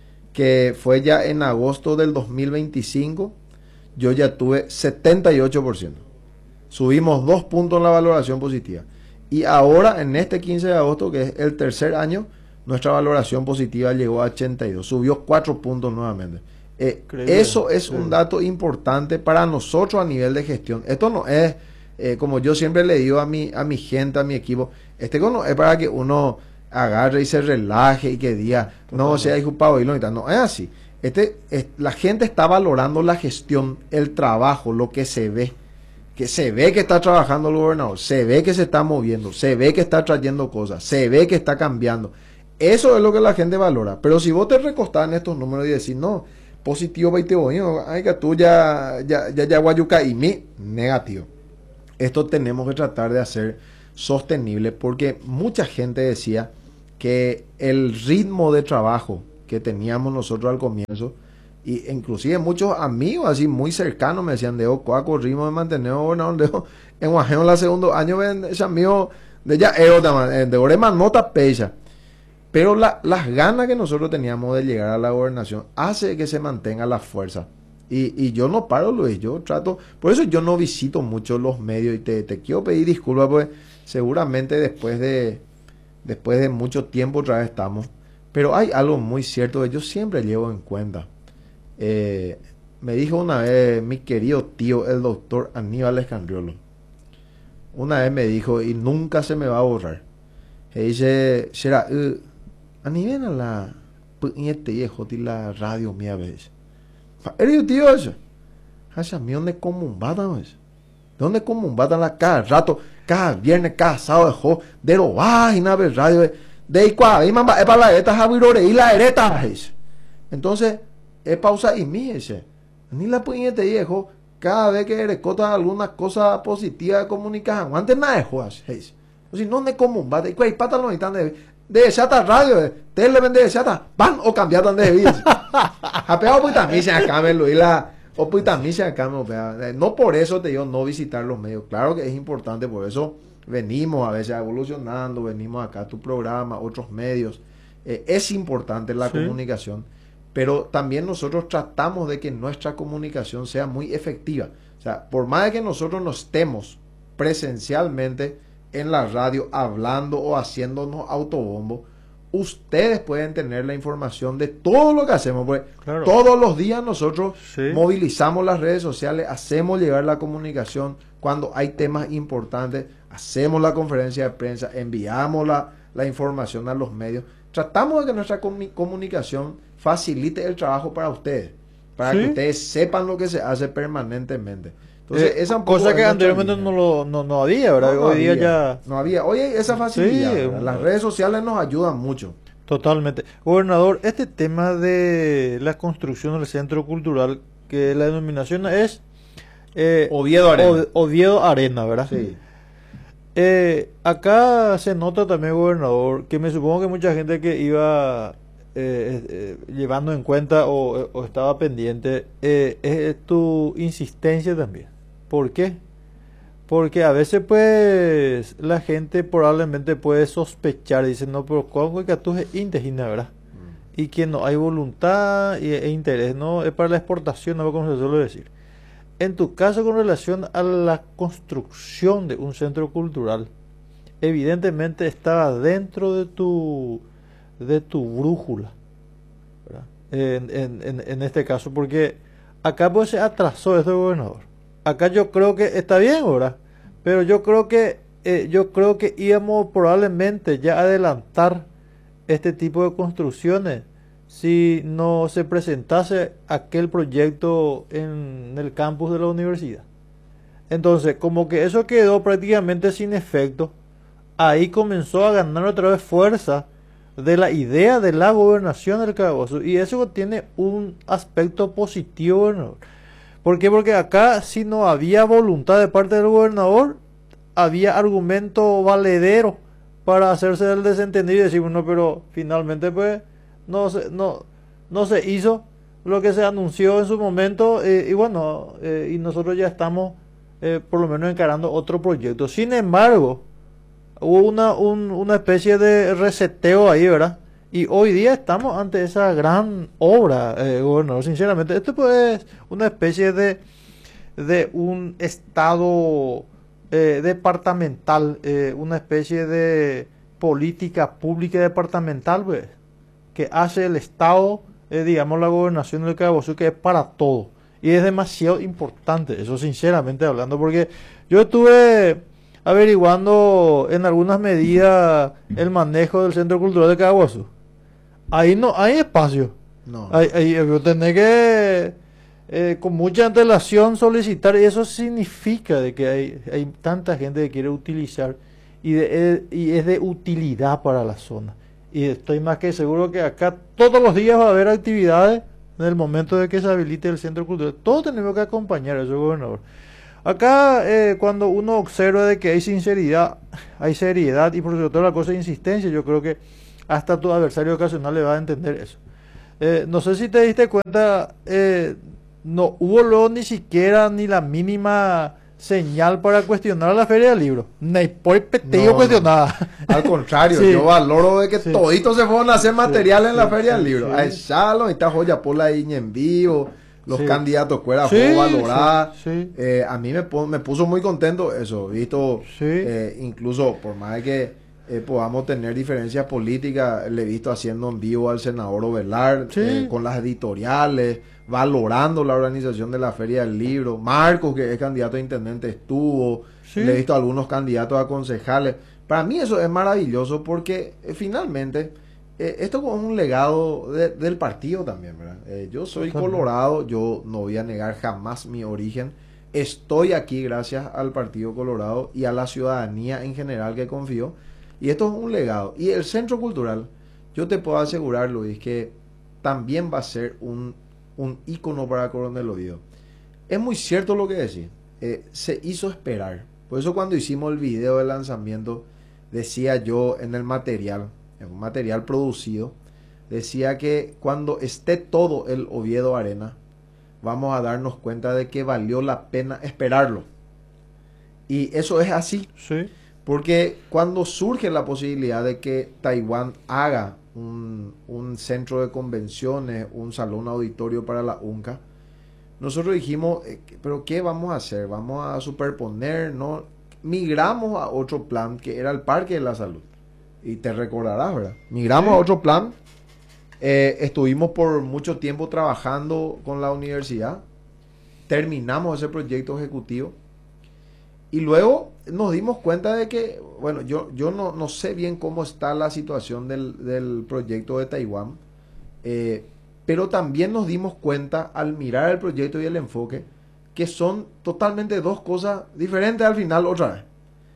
que fue ya en agosto del dos mil veinticinco, yo ya tuve setenta y ocho por ciento. Subimos dos puntos en la valoración positiva. Y ahora, en este quince de agosto, que es el tercer año, nuestra valoración positiva llegó a ochenta y dos. Subió cuatro puntos nuevamente. Eh, eso es sí. un dato importante para nosotros a nivel de gestión. Esto no es, eh, como yo siempre le digo a mi, a mi gente, a mi equipo, este no es para que uno agarre y se relaje y que diga, no, o sea, hay ocupado y no, no es así. Este, es, la gente está valorando la gestión, el trabajo, lo que se ve, que se ve que está trabajando el gobernador, se ve que se está moviendo, se ve que está trayendo cosas, se ve que está cambiando. Eso es lo que la gente valora. Pero si vos te recostás en estos números y decís, no, positivo veinte bonito, ay que tú ya ya ya ya guayuca y mi negativo. Esto tenemos que tratar de hacer sostenible, porque mucha gente decía que el ritmo de trabajo que teníamos nosotros al comienzo, y inclusive muchos amigos así muy cercanos me decían, de Ocoaco, ritmo de mantener gobernador de en Guajeo en la segundo año, ven ese amigo de ya de Oreman Nota Pecha. Pero la, las ganas que nosotros teníamos de llegar a la gobernación hace que se mantenga la fuerza. Y, y yo no paro, Luis, yo trato, por eso yo no visito mucho los medios y te, te quiero pedir disculpas, porque seguramente después de, después de mucho tiempo otra vez estamos. Pero hay algo muy cierto que yo siempre llevo en cuenta. Eh, me dijo una vez mi querido tío, el doctor Aníbal Escandriolo. Una vez me dijo, y nunca se me va a borrar. Me dice, será, uh, Aníbal a la puñete viejo de la radio mía vez. ¿Eres tío eso? Hacia mí, ¿dónde comumbatan eso? ¿Dónde comumbatan la cada rato? Cada viernes, cada sábado, dejó de lo vaina ver radio. De ahí, cuál, y mamá, es para la ereta, Javirore, y la ereta. Entonces, es pausa y mí ese. Ni la puñete viejo, cada vez que recota alguna cosa positiva de comunicación, antes nada de juas. O sea, no de común, ¿vale? ¿Cuál pata no están de de chata radio? Tele vende de chata, van o cambiatan de vida. A peor pues también se acá me lo y la o pues también se acá me no por eso te digo no visitar los medios. Claro que es importante, por eso venimos a veces evolucionando, venimos acá a tu programa, otros medios. Eh, es importante la sí. comunicación. Pero también nosotros tratamos de que nuestra comunicación sea muy efectiva. O sea, por más de que nosotros no estemos presencialmente en la radio hablando o haciéndonos autobombo, ustedes pueden tener la información de todo lo que hacemos. Porque claro. todos los días nosotros sí. movilizamos las redes sociales, hacemos llegar la comunicación. Cuando hay temas importantes, hacemos la conferencia de prensa, enviamos la, la información a los medios. Tratamos de que nuestra comu- comunicación facilite el trabajo para ustedes, para ¿sí? que ustedes sepan lo que se hace permanentemente. Entonces, eh, esa cosa que anteriormente no, lo, no, no había, ¿verdad? No, no hoy había, día ya... No había. Hoy hay esa facilidad. Sí, las redes sociales nos ayudan mucho. Totalmente. Gobernador, este tema de la construcción del centro cultural, que la denominación es... Eh, Oviedo Arena. O, Oviedo Arena, ¿verdad? Sí. Eh, acá se nota también, gobernador, que me supongo que mucha gente que iba... Eh, eh, llevando en cuenta o, o estaba pendiente, eh, es tu insistencia también. ¿Por qué? Porque a veces pues la gente probablemente puede sospechar y dice, no, pero ¿cómo que tú es indígena, verdad? Mm. Y que no hay voluntad y, e interés, no es para la exportación, no como se suele decir. En tu caso, con relación a la construcción de un centro cultural, evidentemente estaba dentro de tu de tu brújula, ¿verdad? En, en, en, en este caso, porque acá pues se atrasó este gobernador. Acá yo creo que está bien, ¿verdad? Pero yo creo que eh, yo creo que íbamos probablemente ya a adelantar este tipo de construcciones si no se presentase aquel proyecto en el campus de la universidad. Entonces, como que eso quedó prácticamente sin efecto, ahí comenzó a ganar otra vez fuerza de la idea de la gobernación del Carabobo, y eso tiene un aspecto positivo, ¿no? ¿Por qué? Porque acá, si no había voluntad de parte del gobernador, había argumento valedero para hacerse el desentendido y decir, bueno, pero finalmente pues no se, no, no se hizo lo que se anunció en su momento, eh, y bueno, eh, y nosotros ya estamos eh, por lo menos encarando otro proyecto. Sin embargo, hubo una, un, una especie de reseteo ahí, ¿verdad? Y hoy día estamos ante esa gran obra, eh, gobernador. Sinceramente, esto pues es una especie de, de un estado eh, departamental, eh, una especie de política pública departamental, pues, que hace el Estado, eh, digamos, la gobernación del Carabobo, que es para todo. Y es demasiado importante, eso sinceramente hablando, porque yo estuve averiguando en algunas medidas el manejo del Centro Cultural de Carabobo. Ahí no hay espacio. No. Ahí, ahí tenés que eh, con mucha antelación solicitar, y eso significa de que hay, hay tanta gente que quiere utilizar y, de, eh, y es de utilidad para la zona. Y estoy más que seguro que acá todos los días va a haber actividades en el momento de que se habilite el Centro Cultural. Todos tenemos que acompañar a ese gobernador. Acá, eh, cuando uno observa de que hay sinceridad, hay seriedad y por sobre todo la cosa de insistencia, yo creo que hasta tu adversario ocasional le va a entender eso. Eh, no sé si te diste cuenta, eh, no hubo luego ni siquiera ni la mínima señal para cuestionar a la Feria del Libro. Ni por petillo No, cuestionada. no. Al contrario, Sí. yo valoro de que Sí. toditos se fueron a hacer material Sí, en la sí, Feria sí, del Libro. sí. Ahí Shalo, ahí está Joya Pola ahí en vivo, los Sí. candidatos fuera, Sí, fuego valorar. sí, sí. Eh, a mí me, pon- me puso muy contento eso, visto, Sí. eh, incluso por más de que eh, podamos tener diferencias políticas, le he visto haciendo en vivo al senador Ovelar, Sí. eh, con las editoriales, valorando la organización de la Feria del Libro. Marcos, que es candidato a intendente, estuvo. Sí. Le he visto a algunos candidatos a concejales. Para mí eso es maravilloso porque eh, finalmente eh, esto es un legado de- del partido también, ¿verdad? Eh, yo soy Totalmente. colorado, yo no voy a negar jamás mi origen. Estoy aquí gracias al Partido Colorado y a la ciudadanía en general que confió. Y esto es un legado. Y el Centro Cultural, yo te puedo asegurar, Luis, que también va a ser un, un ícono para Coronel Oviedo. Es muy cierto lo que decís. Eh, se hizo esperar. Por eso cuando hicimos el video de lanzamiento, decía yo en el material, en un material producido, decía que cuando esté todo el Oviedo Arena, vamos a darnos cuenta de que valió la pena esperarlo. Y eso es así. Sí. Porque cuando surge la posibilidad de que Taiwán haga un, un centro de convenciones, un salón auditorio para la UNCA, nosotros dijimos, eh, pero ¿qué vamos a hacer? Vamos a superponer, ¿no? Migramos a otro plan que era el Parque de la Salud. Y te recordarás, ¿verdad? Migramos Sí. a otro plan. Eh, estuvimos por mucho tiempo trabajando con la universidad. Terminamos ese proyecto ejecutivo. Y luego nos dimos cuenta de que, bueno, yo, yo no, no sé bien cómo está la situación del, del proyecto de Taiwán, eh, pero también nos dimos cuenta al mirar el proyecto y el enfoque que son totalmente dos cosas diferentes al final otra vez.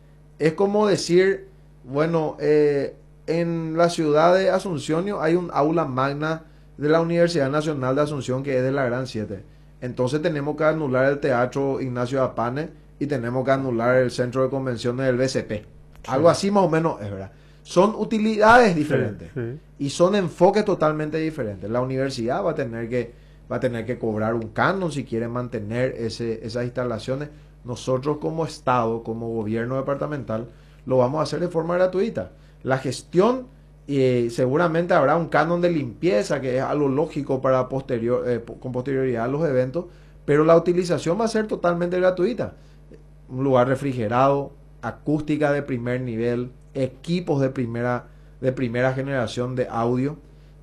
Es como decir, bueno, eh, en la ciudad de Asunción hay un aula magna de la Universidad Nacional de Asunción que es de la Gran siete. Entonces tenemos que anular el Teatro Ignacio Apane y tenemos que anular el Centro de Convenciones del B C P. Sí. Algo así más o menos es verdad. Son utilidades diferentes Sí, sí. y son enfoques totalmente diferentes. La universidad va a tener que, va a tener que cobrar un canon si quiere mantener ese, esas instalaciones. Nosotros como Estado, como gobierno departamental, lo vamos a hacer de forma gratuita. La gestión, eh, seguramente habrá un canon de limpieza, que es algo lógico para posterior, eh, con posterioridad a los eventos, pero la utilización va a ser totalmente gratuita. Un lugar refrigerado, acústica de primer nivel, equipos de primera, de primera generación de audio.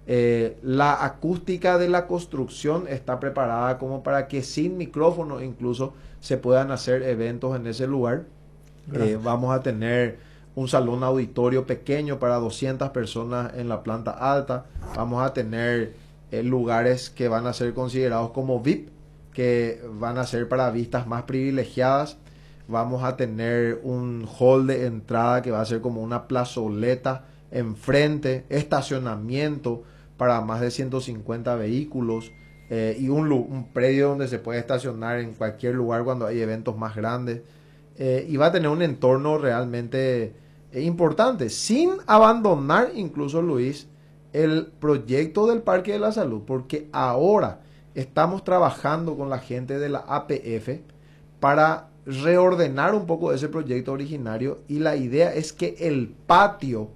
Eh, la acústica de la construcción está preparada como para que sin micrófono incluso se puedan hacer eventos en ese lugar. Eh, vamos a tener un salón auditorio pequeño para doscientas personas en la planta alta. Vamos a tener eh, lugares que van a ser considerados como V I P, que van a ser para vistas más privilegiadas. Vamos a tener un hall de entrada que va a ser como una plazoleta enfrente, estacionamiento para más de ciento cincuenta vehículos, eh, y un, un predio donde se puede estacionar en cualquier lugar cuando hay eventos más grandes. Eh, y va a tener un entorno realmente eh, importante, sin abandonar incluso, Luis, el proyecto del Parque de la Salud, porque ahora estamos trabajando con la gente de la A P F para reordenar un poco ese proyecto originario, y la idea es que el patio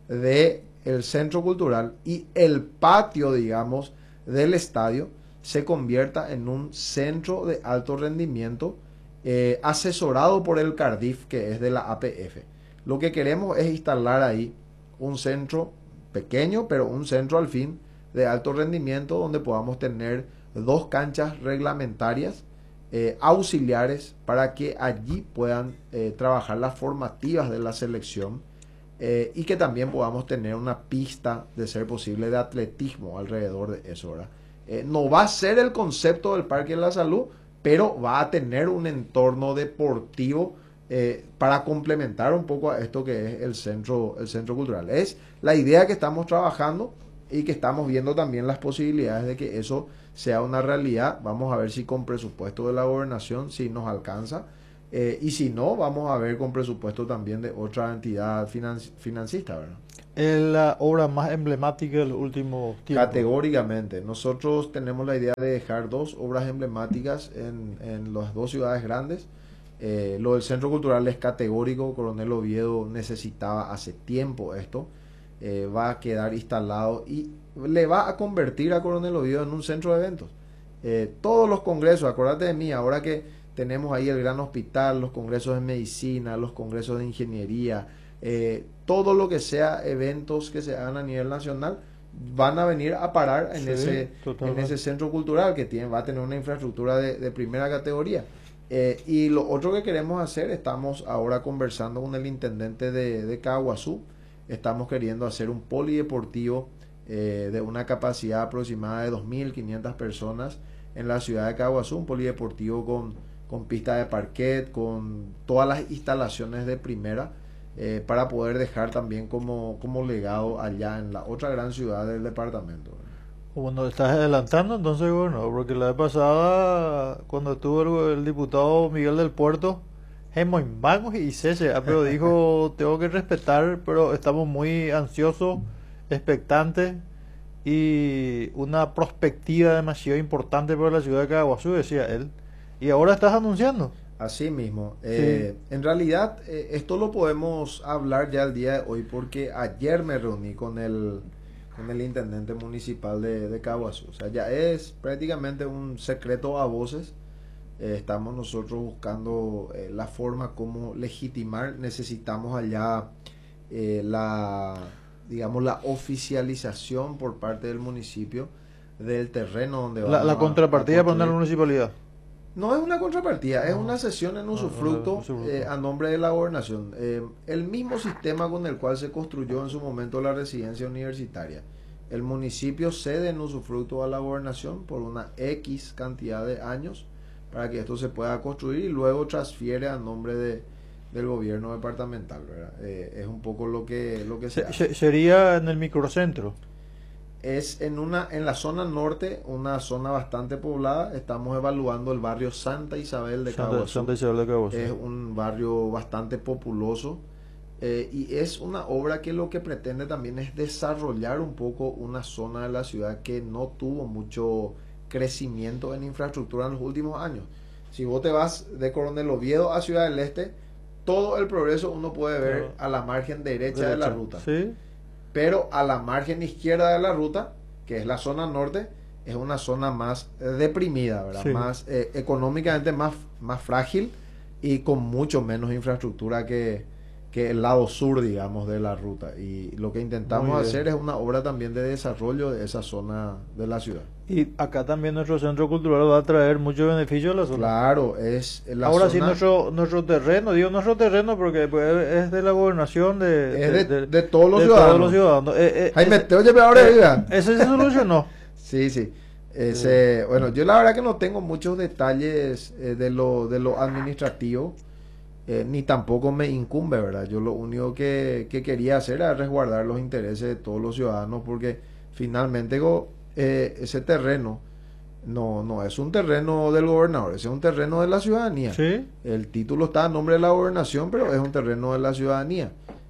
de el centro cultural y el patio, digamos, del estadio se convierta en un centro de alto rendimiento, eh, asesorado por el Cardif, que es de la A P F. Lo que queremos es instalar ahí un centro pequeño, pero un centro al fin de alto rendimiento, donde podamos tener dos canchas reglamentarias, eh, auxiliares, para que allí puedan eh, trabajar las formativas de la selección, eh, y que también podamos tener una pista, de ser posible, de atletismo alrededor de eso, ¿verdad? Eh, no va a ser el concepto del Parque de la Salud, pero va a tener un entorno deportivo, eh, para complementar un poco a esto que es el centro, el centro cultural. Es la idea que estamos trabajando y que estamos viendo también las posibilidades de que eso sea una realidad. Vamos a ver si con presupuesto de la gobernación, si nos alcanza. Eh, y si no, vamos a ver con presupuesto también de otra entidad finan financista, ¿verdad? Es la obra más emblemática de los últimos tiempos. Categóricamente. Nosotros tenemos la idea de dejar dos obras emblemáticas en, en las dos ciudades grandes. Eh, lo del Centro Cultural es categórico. Coronel Oviedo necesitaba hace tiempo esto. Eh, va a quedar instalado y le va a convertir a Coronel Oviedo en un centro de eventos. Eh, todos los congresos, acuérdate de mí, ahora que tenemos ahí el gran hospital, los congresos de medicina, los congresos de ingeniería, eh, todo lo que sea eventos que se hagan a nivel nacional, van a venir a parar en, sí, ese, en ese centro cultural que tiene, va a tener una infraestructura de, de primera categoría. Eh, y lo otro que queremos hacer, estamos ahora conversando con el intendente de, de Caguazú, estamos queriendo hacer un polideportivo eh, de una capacidad aproximada de dos mil quinientas personas en la ciudad de Caguazú, un polideportivo con, con pista de parquet, con todas las instalaciones de primera, eh, para poder dejar también como, como legado allá en la otra gran ciudad del departamento. Bueno, estás adelantando entonces, bueno, porque la vez pasada, cuando estuvo el, el diputado Miguel del Puerto, Vamos y Cese, pero dijo, tengo que respetar, pero estamos muy ansiosos, expectantes, y una perspectiva demasiado importante para la ciudad de Caguazú, decía él. Y ahora estás anunciando. Así mismo. Eh, sí. En realidad, eh, esto lo podemos hablar ya el día de hoy, porque ayer me reuní con el, con el intendente municipal de, de Caguazú. O sea, ya es prácticamente un secreto a voces. Eh, estamos nosotros buscando eh, la forma como legitimar. Necesitamos allá eh, la, digamos, la oficialización por parte del municipio del terreno donde la, la contrapartida para la municipalidad. No es una contrapartida, es una cesión en usufructo eh, a nombre de la gobernación. Eh, el mismo sistema con el cual se construyó en su momento la residencia universitaria. El municipio cede en usufructo a la gobernación por una X cantidad de años para que esto se pueda construir y luego transfiere a nombre de, del gobierno departamental, ¿verdad? Eh, es un poco lo que, lo que se, se hace. Sería en el microcentro. Es en una en la zona norte, una zona bastante poblada. Estamos evaluando el barrio Santa Isabel de Caguazú. Santa Isabel de Caguazú. Es un barrio bastante populoso eh, y es una obra que lo que pretende también es desarrollar un poco una zona de la ciudad que no tuvo mucho crecimiento en infraestructura en los últimos años. Si vos te vas de Coronel Oviedo a Ciudad del Este, todo el progreso uno puede ver no. a la margen derecha, derecha de la ruta. ¿Sí? Pero a la margen izquierda de la ruta, que es la zona norte, es una zona más deprimida, ¿verdad? Sí. Más eh, económicamente más, más frágil y con mucho menos infraestructura que, que el lado sur, digamos, de la ruta. Y lo que intentamos hacer es una obra también de desarrollo de esa zona de la ciudad. Y acá también nuestro centro cultural va a traer mucho beneficio a la zona. Claro, es la Ahora zona... sí, nuestro, nuestro terreno, digo nuestro terreno porque pues, es de la gobernación de... Es de, de, de, de todos los de ciudadanos. Todos los ciudadanos. Eh, eh, Jaime, ese, te oye, pero ahora diga. Ese se solucionó. Sí, sí. Ese, sí. Bueno, yo la verdad que no tengo muchos detalles eh, de lo de lo administrativo, eh, ni tampoco me incumbe, ¿verdad? Yo lo único que, que quería hacer era resguardar los intereses de todos los ciudadanos, porque finalmente eh, ese terreno no no es un terreno del gobernador, ese es un terreno de la ciudadanía. ¿Sí? El título está a nombre de la gobernación, pero es un terreno de la ciudadanía.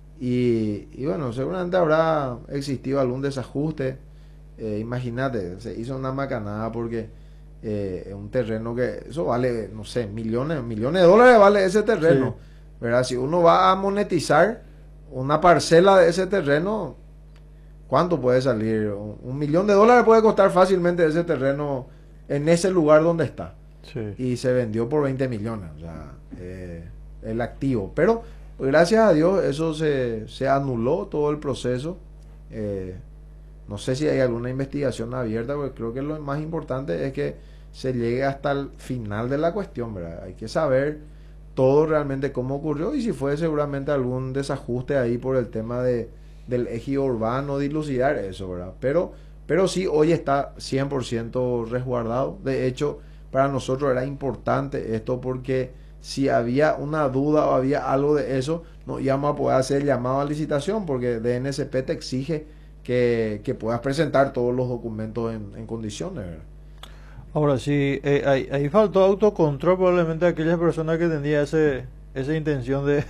Y, y bueno, seguramente habrá existido algún desajuste. Eh, imagínate, se hizo una macanada porque eh, un terreno que eso vale, no sé, millones, millones de dólares vale ese terreno, sí. ¿verdad? Si uno va a monetizar una parcela de ese terreno, ¿cuánto puede salir? Un, un millón de dólares puede costar fácilmente ese terreno en ese lugar donde está. Sí. Y se vendió por veinte millones, o sea, eh, el activo. Pero pues, gracias a Dios eso se, se anuló todo el proceso. Eh, No sé si hay alguna investigación abierta, porque creo que lo más importante es que se llegue hasta el final de la cuestión, ¿verdad? Hay que saber todo realmente cómo ocurrió y si fue seguramente algún desajuste ahí por el tema de, del ejido urbano, dilucidar eso, ¿verdad? Pero, pero sí, hoy está cien por ciento resguardado. De hecho, para nosotros era importante esto porque si había una duda o había algo de eso, no íbamos a poder hacer llamado a licitación porque D N S P te exige Que, que puedas presentar todos los documentos en, en condiciones, ¿verdad? Ahora sí, eh, ahí, ahí faltó autocontrol probablemente a aquellas personas que tenían ese, esa intención de,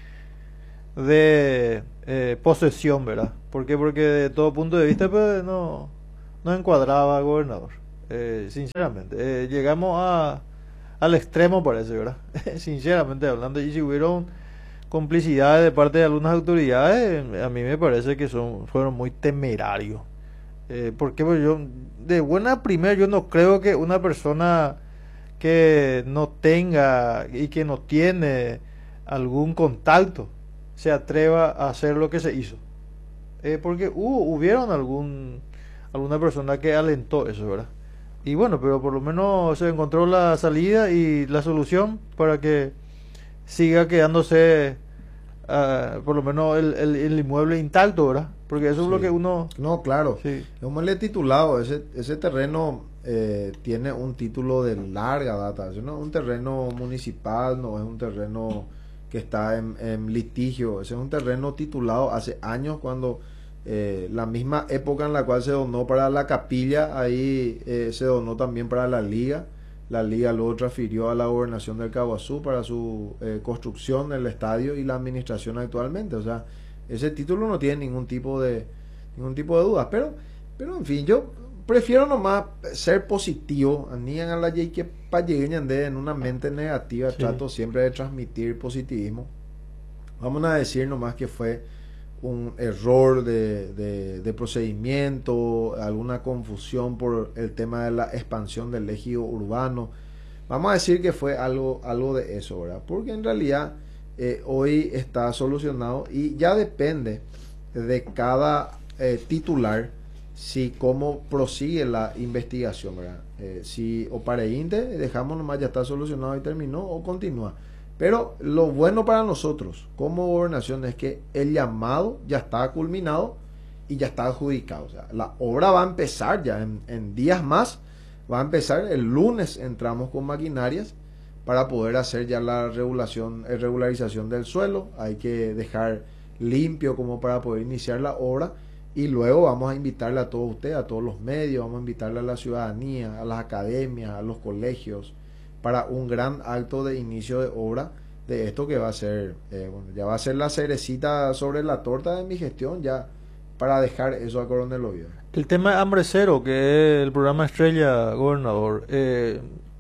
de eh, posesión, ¿verdad? ¿Por qué? Porque de todo punto de vista pues, no, no encuadraba al gobernador. Eh, sinceramente, eh, llegamos a, al extremo parece, ¿verdad? Sinceramente hablando, y si hubieron complicidades de parte de algunas autoridades, eh, a mí me parece que son fueron muy temerarios. Eh, porque pues, yo, de buena primera, yo no creo que una persona que no tenga y que no tiene algún contacto se atreva a hacer lo que se hizo. Eh, porque hubo, hubieron algún, alguna persona que alentó eso, ¿verdad? Y bueno, pero por lo menos se encontró la salida y la solución para que siga quedándose uh, por lo menos el, el, el inmueble intacto, ¿verdad? Porque eso sí. Es lo que uno... No, claro. Sí. Como le he titulado, ese, ese terreno eh, tiene un título de larga data. Eso no es un terreno municipal, no es un terreno que está en, en litigio. Ese es un terreno titulado hace años cuando eh, la misma época en la cual se donó para la capilla, ahí eh, se donó también para la liga. La liga luego transfirió a la gobernación del Caguazú para su eh, construcción del estadio y la administración actualmente. O sea, ese título no tiene ningún tipo de ningún tipo de dudas. Pero, pero en fin, yo prefiero nomás ser positivo. Anían a la ley que para llegar en una mente negativa. Sí. Trato siempre de transmitir positivismo. Vamos a decir nomás que fue un error de, de, de procedimiento, alguna confusión por el tema de la expansión del ejido urbano. Vamos a decir que fue algo, algo de eso, ¿verdad? Porque en realidad eh, hoy está solucionado y ya depende de cada eh, titular si cómo prosigue la investigación, ¿verdad? Eh, si o para Inte dejamos nomás ya está solucionado y terminó o continúa. Pero lo bueno para nosotros como gobernación es que el llamado ya está culminado y ya está adjudicado. O sea, la obra va a empezar ya en, en días más. Va a empezar el lunes, entramos con maquinarias para poder hacer ya la regulación, regularización del suelo. Hay que dejar limpio como para poder iniciar la obra. Y luego vamos a invitarle a todos ustedes, a todos los medios, vamos a invitarle a la ciudadanía, a las academias, a los colegios, para un gran acto de inicio de obra de esto que va a ser, eh, bueno, ya va a ser la cerecita sobre la torta de mi gestión, ya para dejar eso a Coronel Oviedo. El tema de Hambre Cero, que es el programa estrella, gobernador, eh,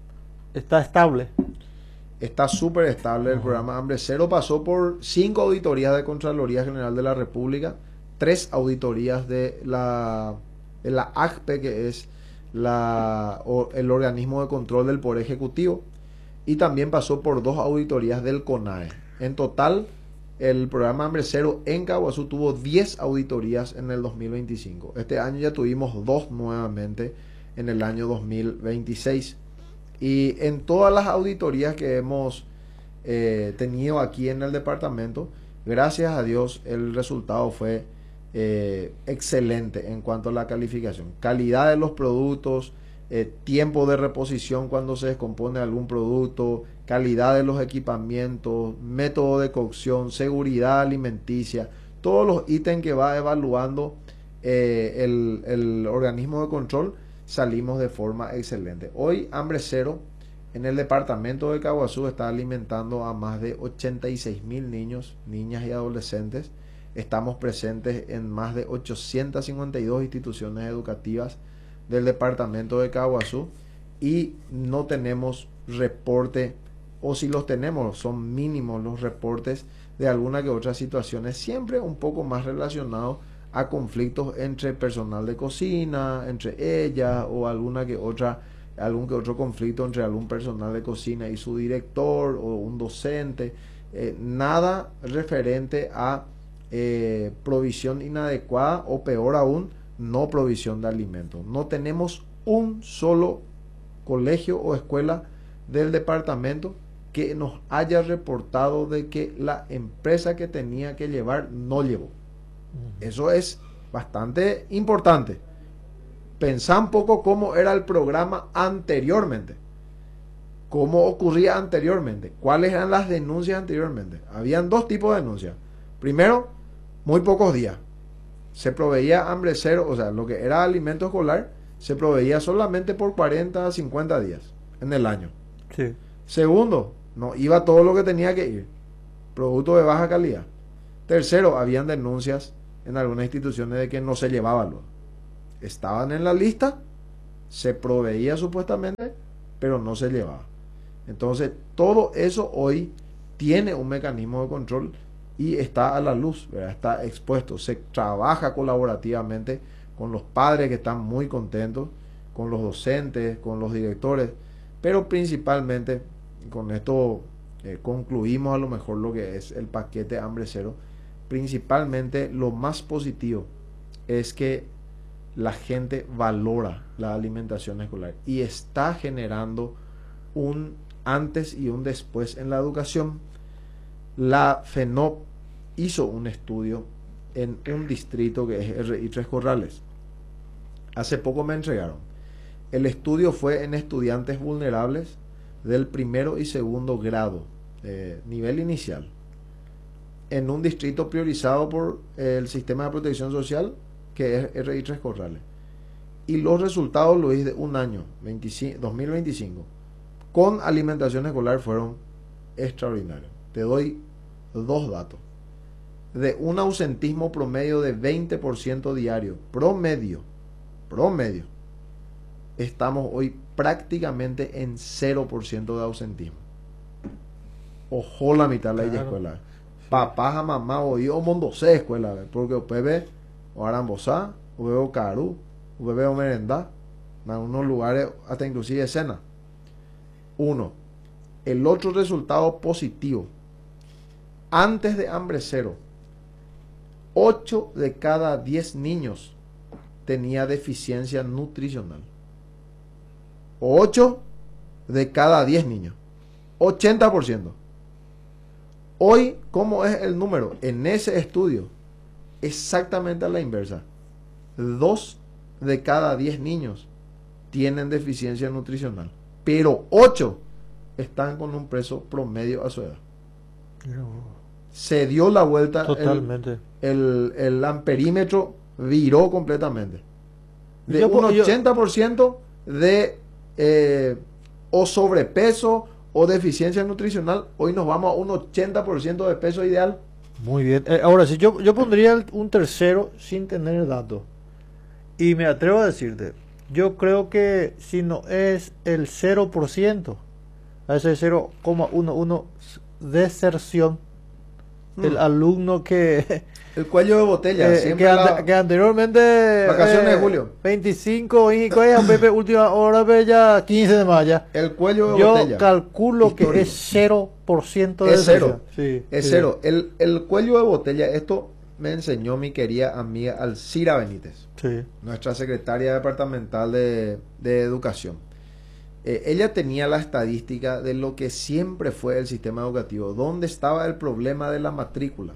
¿está estable? Está súper estable el uh-huh. programa Hambre Cero. Pasó por cinco auditorías de Contraloría General de la República, tres auditorías de la, de la A C P E, que es La, o el organismo de control del Poder Ejecutivo, y también pasó por dos auditorías del CONAE. En total, el programa Hambre Cero en Caguazú tuvo diez auditorías en el dos mil veinticinco. Este año ya tuvimos dos nuevamente en el año dos mil veintiséis. Y en todas las auditorías que hemos eh, tenido aquí en el departamento, gracias a Dios, el resultado fue Eh, excelente en cuanto a la calificación, calidad de los productos, eh, tiempo de reposición cuando se descompone algún producto, calidad de los equipamientos, método de cocción, seguridad alimenticia, todos los ítems que va evaluando eh, el, el organismo de control, salimos de forma excelente. Hoy Hambre Cero en el departamento de Caguazú está alimentando a más de ochenta y seis mil niños, niñas y adolescentes. Estamos presentes en más de ochocientas cincuenta y dos instituciones educativas del departamento de Caguazú y no tenemos reporte, o si los tenemos son mínimos los reportes de alguna que otra situaciones, siempre un poco más relacionados a conflictos entre personal de cocina, entre ellas, o alguna que otra, algún que otro conflicto entre algún personal de cocina y su director o un docente. Eh, nada referente a Eh, provisión inadecuada o peor aún, no provisión de alimentos. No tenemos un solo colegio o escuela del departamento que nos haya reportado de que la empresa que tenía que llevar no llevó. Eso es bastante importante. Pensá un poco cómo era el programa anteriormente, cómo ocurría anteriormente, cuáles eran las denuncias anteriormente. Habían dos tipos de denuncias. Primero, muy pocos días se proveía Hambre Cero, o sea, lo que era alimento escolar, se proveía solamente por cuarenta a cincuenta días en el año. Sí. Segundo, no iba todo lo que tenía que ir. Producto de baja calidad. Tercero, habían denuncias en algunas instituciones de que no se llevaba luego. Estaban en la lista, se proveía supuestamente, pero no se llevaba. Entonces, todo eso hoy tiene un mecanismo de control y está a la luz, ¿verdad? Está expuesto. Se trabaja colaborativamente con los padres que están muy contentos, con los docentes, con los directores, pero principalmente, con esto eh, concluimos a lo mejor lo que es el paquete Hambre Cero. Principalmente lo más positivo es que la gente valora la alimentación escolar y está generando un antes y un después en la educación. La FENOP hizo un estudio en un distrito que es R I Tres Corrales. Hace poco me entregaron. El estudio fue en estudiantes vulnerables del primero y segundo grado, eh, nivel inicial, en un distrito priorizado por el sistema de protección social que es R I Tres Corrales. Y los resultados, Luis, de un año, dos mil veinticinco, con alimentación escolar fueron extraordinarios. Te doy dos datos. De un ausentismo promedio de veinte por ciento diario, promedio, promedio, estamos hoy prácticamente en cero por ciento de ausentismo. Ojo la mitad de la Claro. escuela. Papá, mamá, o yo, mondose escuela, porque o bebé, o arambosá, o bebé o carú, o bebé o merendá, en algunos lugares hasta inclusive cena. Uno. El otro resultado positivo, antes de Hambre Cero, ocho de cada diez niños tenía deficiencia nutricional. ocho de cada diez niños. ochenta por ciento. Hoy, ¿cómo es el número? En ese estudio, exactamente a la inversa. dos de cada diez niños tienen deficiencia nutricional, pero ocho están con un peso promedio a su edad. Se dio la vuelta. Totalmente. El, el, el amperímetro viró completamente. De Yo un po- yo- ochenta por ciento de eh, o sobrepeso o deficiencia nutricional, hoy nos vamos a un ochenta por ciento de peso ideal. Muy bien. Eh, ahora, si yo, yo pondría el- un tercero sin tener datos. Y me atrevo a decirte, yo creo que si no es el cero por ciento, a ese cero coma uno deserción, el Mm. alumno que, El cuello de botella. eh, siempre que, ante- la- que anteriormente Vacaciones de julio. veinticinco y coge un Pepe última hora ve ya quince de mayo. el cuello de Yo botella. calculo Histórico. que es cero por ciento de Es cero. deserción. Sí, Es sí. cero. El, el cuello de botella, esto me enseñó mi querida amiga Alcira Benítez, Sí. nuestra secretaria departamental de, de educación. Eh, ella tenía la estadística de lo que siempre fue el sistema educativo, dónde estaba el problema de la matrícula.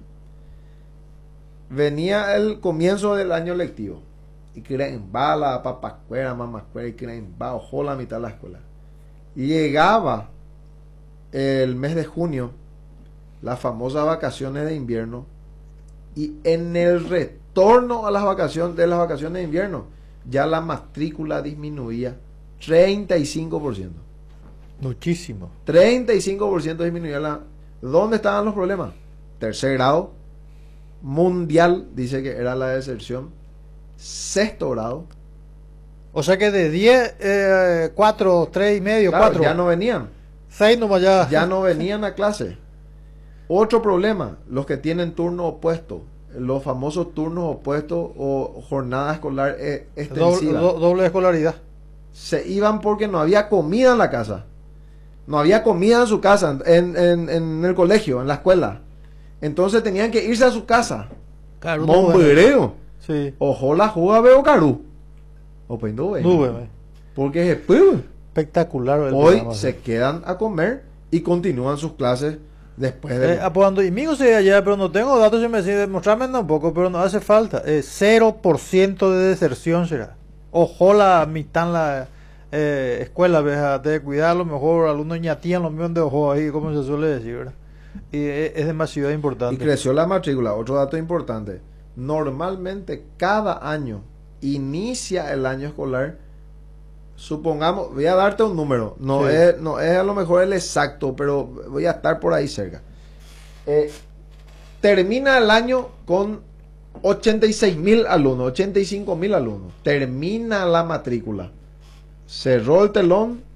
Venía el comienzo del año lectivo y creen bala, papascuera, mamascuera, y creen va, ojo la mitad de la escuela. Llegaba el mes de junio, las famosas vacaciones de invierno, y en el retorno a las vacaciones de las vacaciones de invierno ya la matrícula disminuía treinta y cinco por ciento. Muchísimo. treinta y cinco por ciento disminuía la... ¿Dónde estaban los problemas? Tercer grado, mundial, dice que era la deserción. Sexto grado, O sea que de diez, eh, cuatro, tres y medio, claro, cuatro, ya no venían, seis nomás ya. ya no venían a clase. Otro problema, los que tienen turno opuesto, los famosos turnos opuestos o jornada escolar eh, doble, extensiva. do- doble escolaridad. Se iban porque no había comida en la casa. No había comida en su casa, en, en, en el colegio, en la escuela. Entonces tenían que irse a su casa. Claro, Mombreo. Sí. Ojo la juga veo caru. O pues no, güey. Nube, güey. Porque después, güey, Espectacular. el hoy programa, se sí. quedan a comer y continúan sus clases después de... Eh, apoyando y mío se allá, pero no tengo datos y me dice, mostrarme un poco, pero no hace falta. Eh, cero por ciento de deserción será. Ojo la mitad en la eh, escuela, ¿ves? De cuidar a lo mejor alumnos ñatían los míos de ojo ahí, como se suele decir, ¿verdad? Y es, es demasiado Y importante. creció la matrícula. Otro dato importante. Normalmente cada año inicia el año escolar supongamos, voy a darte un número, no, Sí. es, no es a lo mejor el exacto, pero voy a estar por ahí cerca. Eh, termina el año con ochenta y seis mil alumnos, ochenta y cinco mil alumnos. Termina la matrícula. Cerró el telón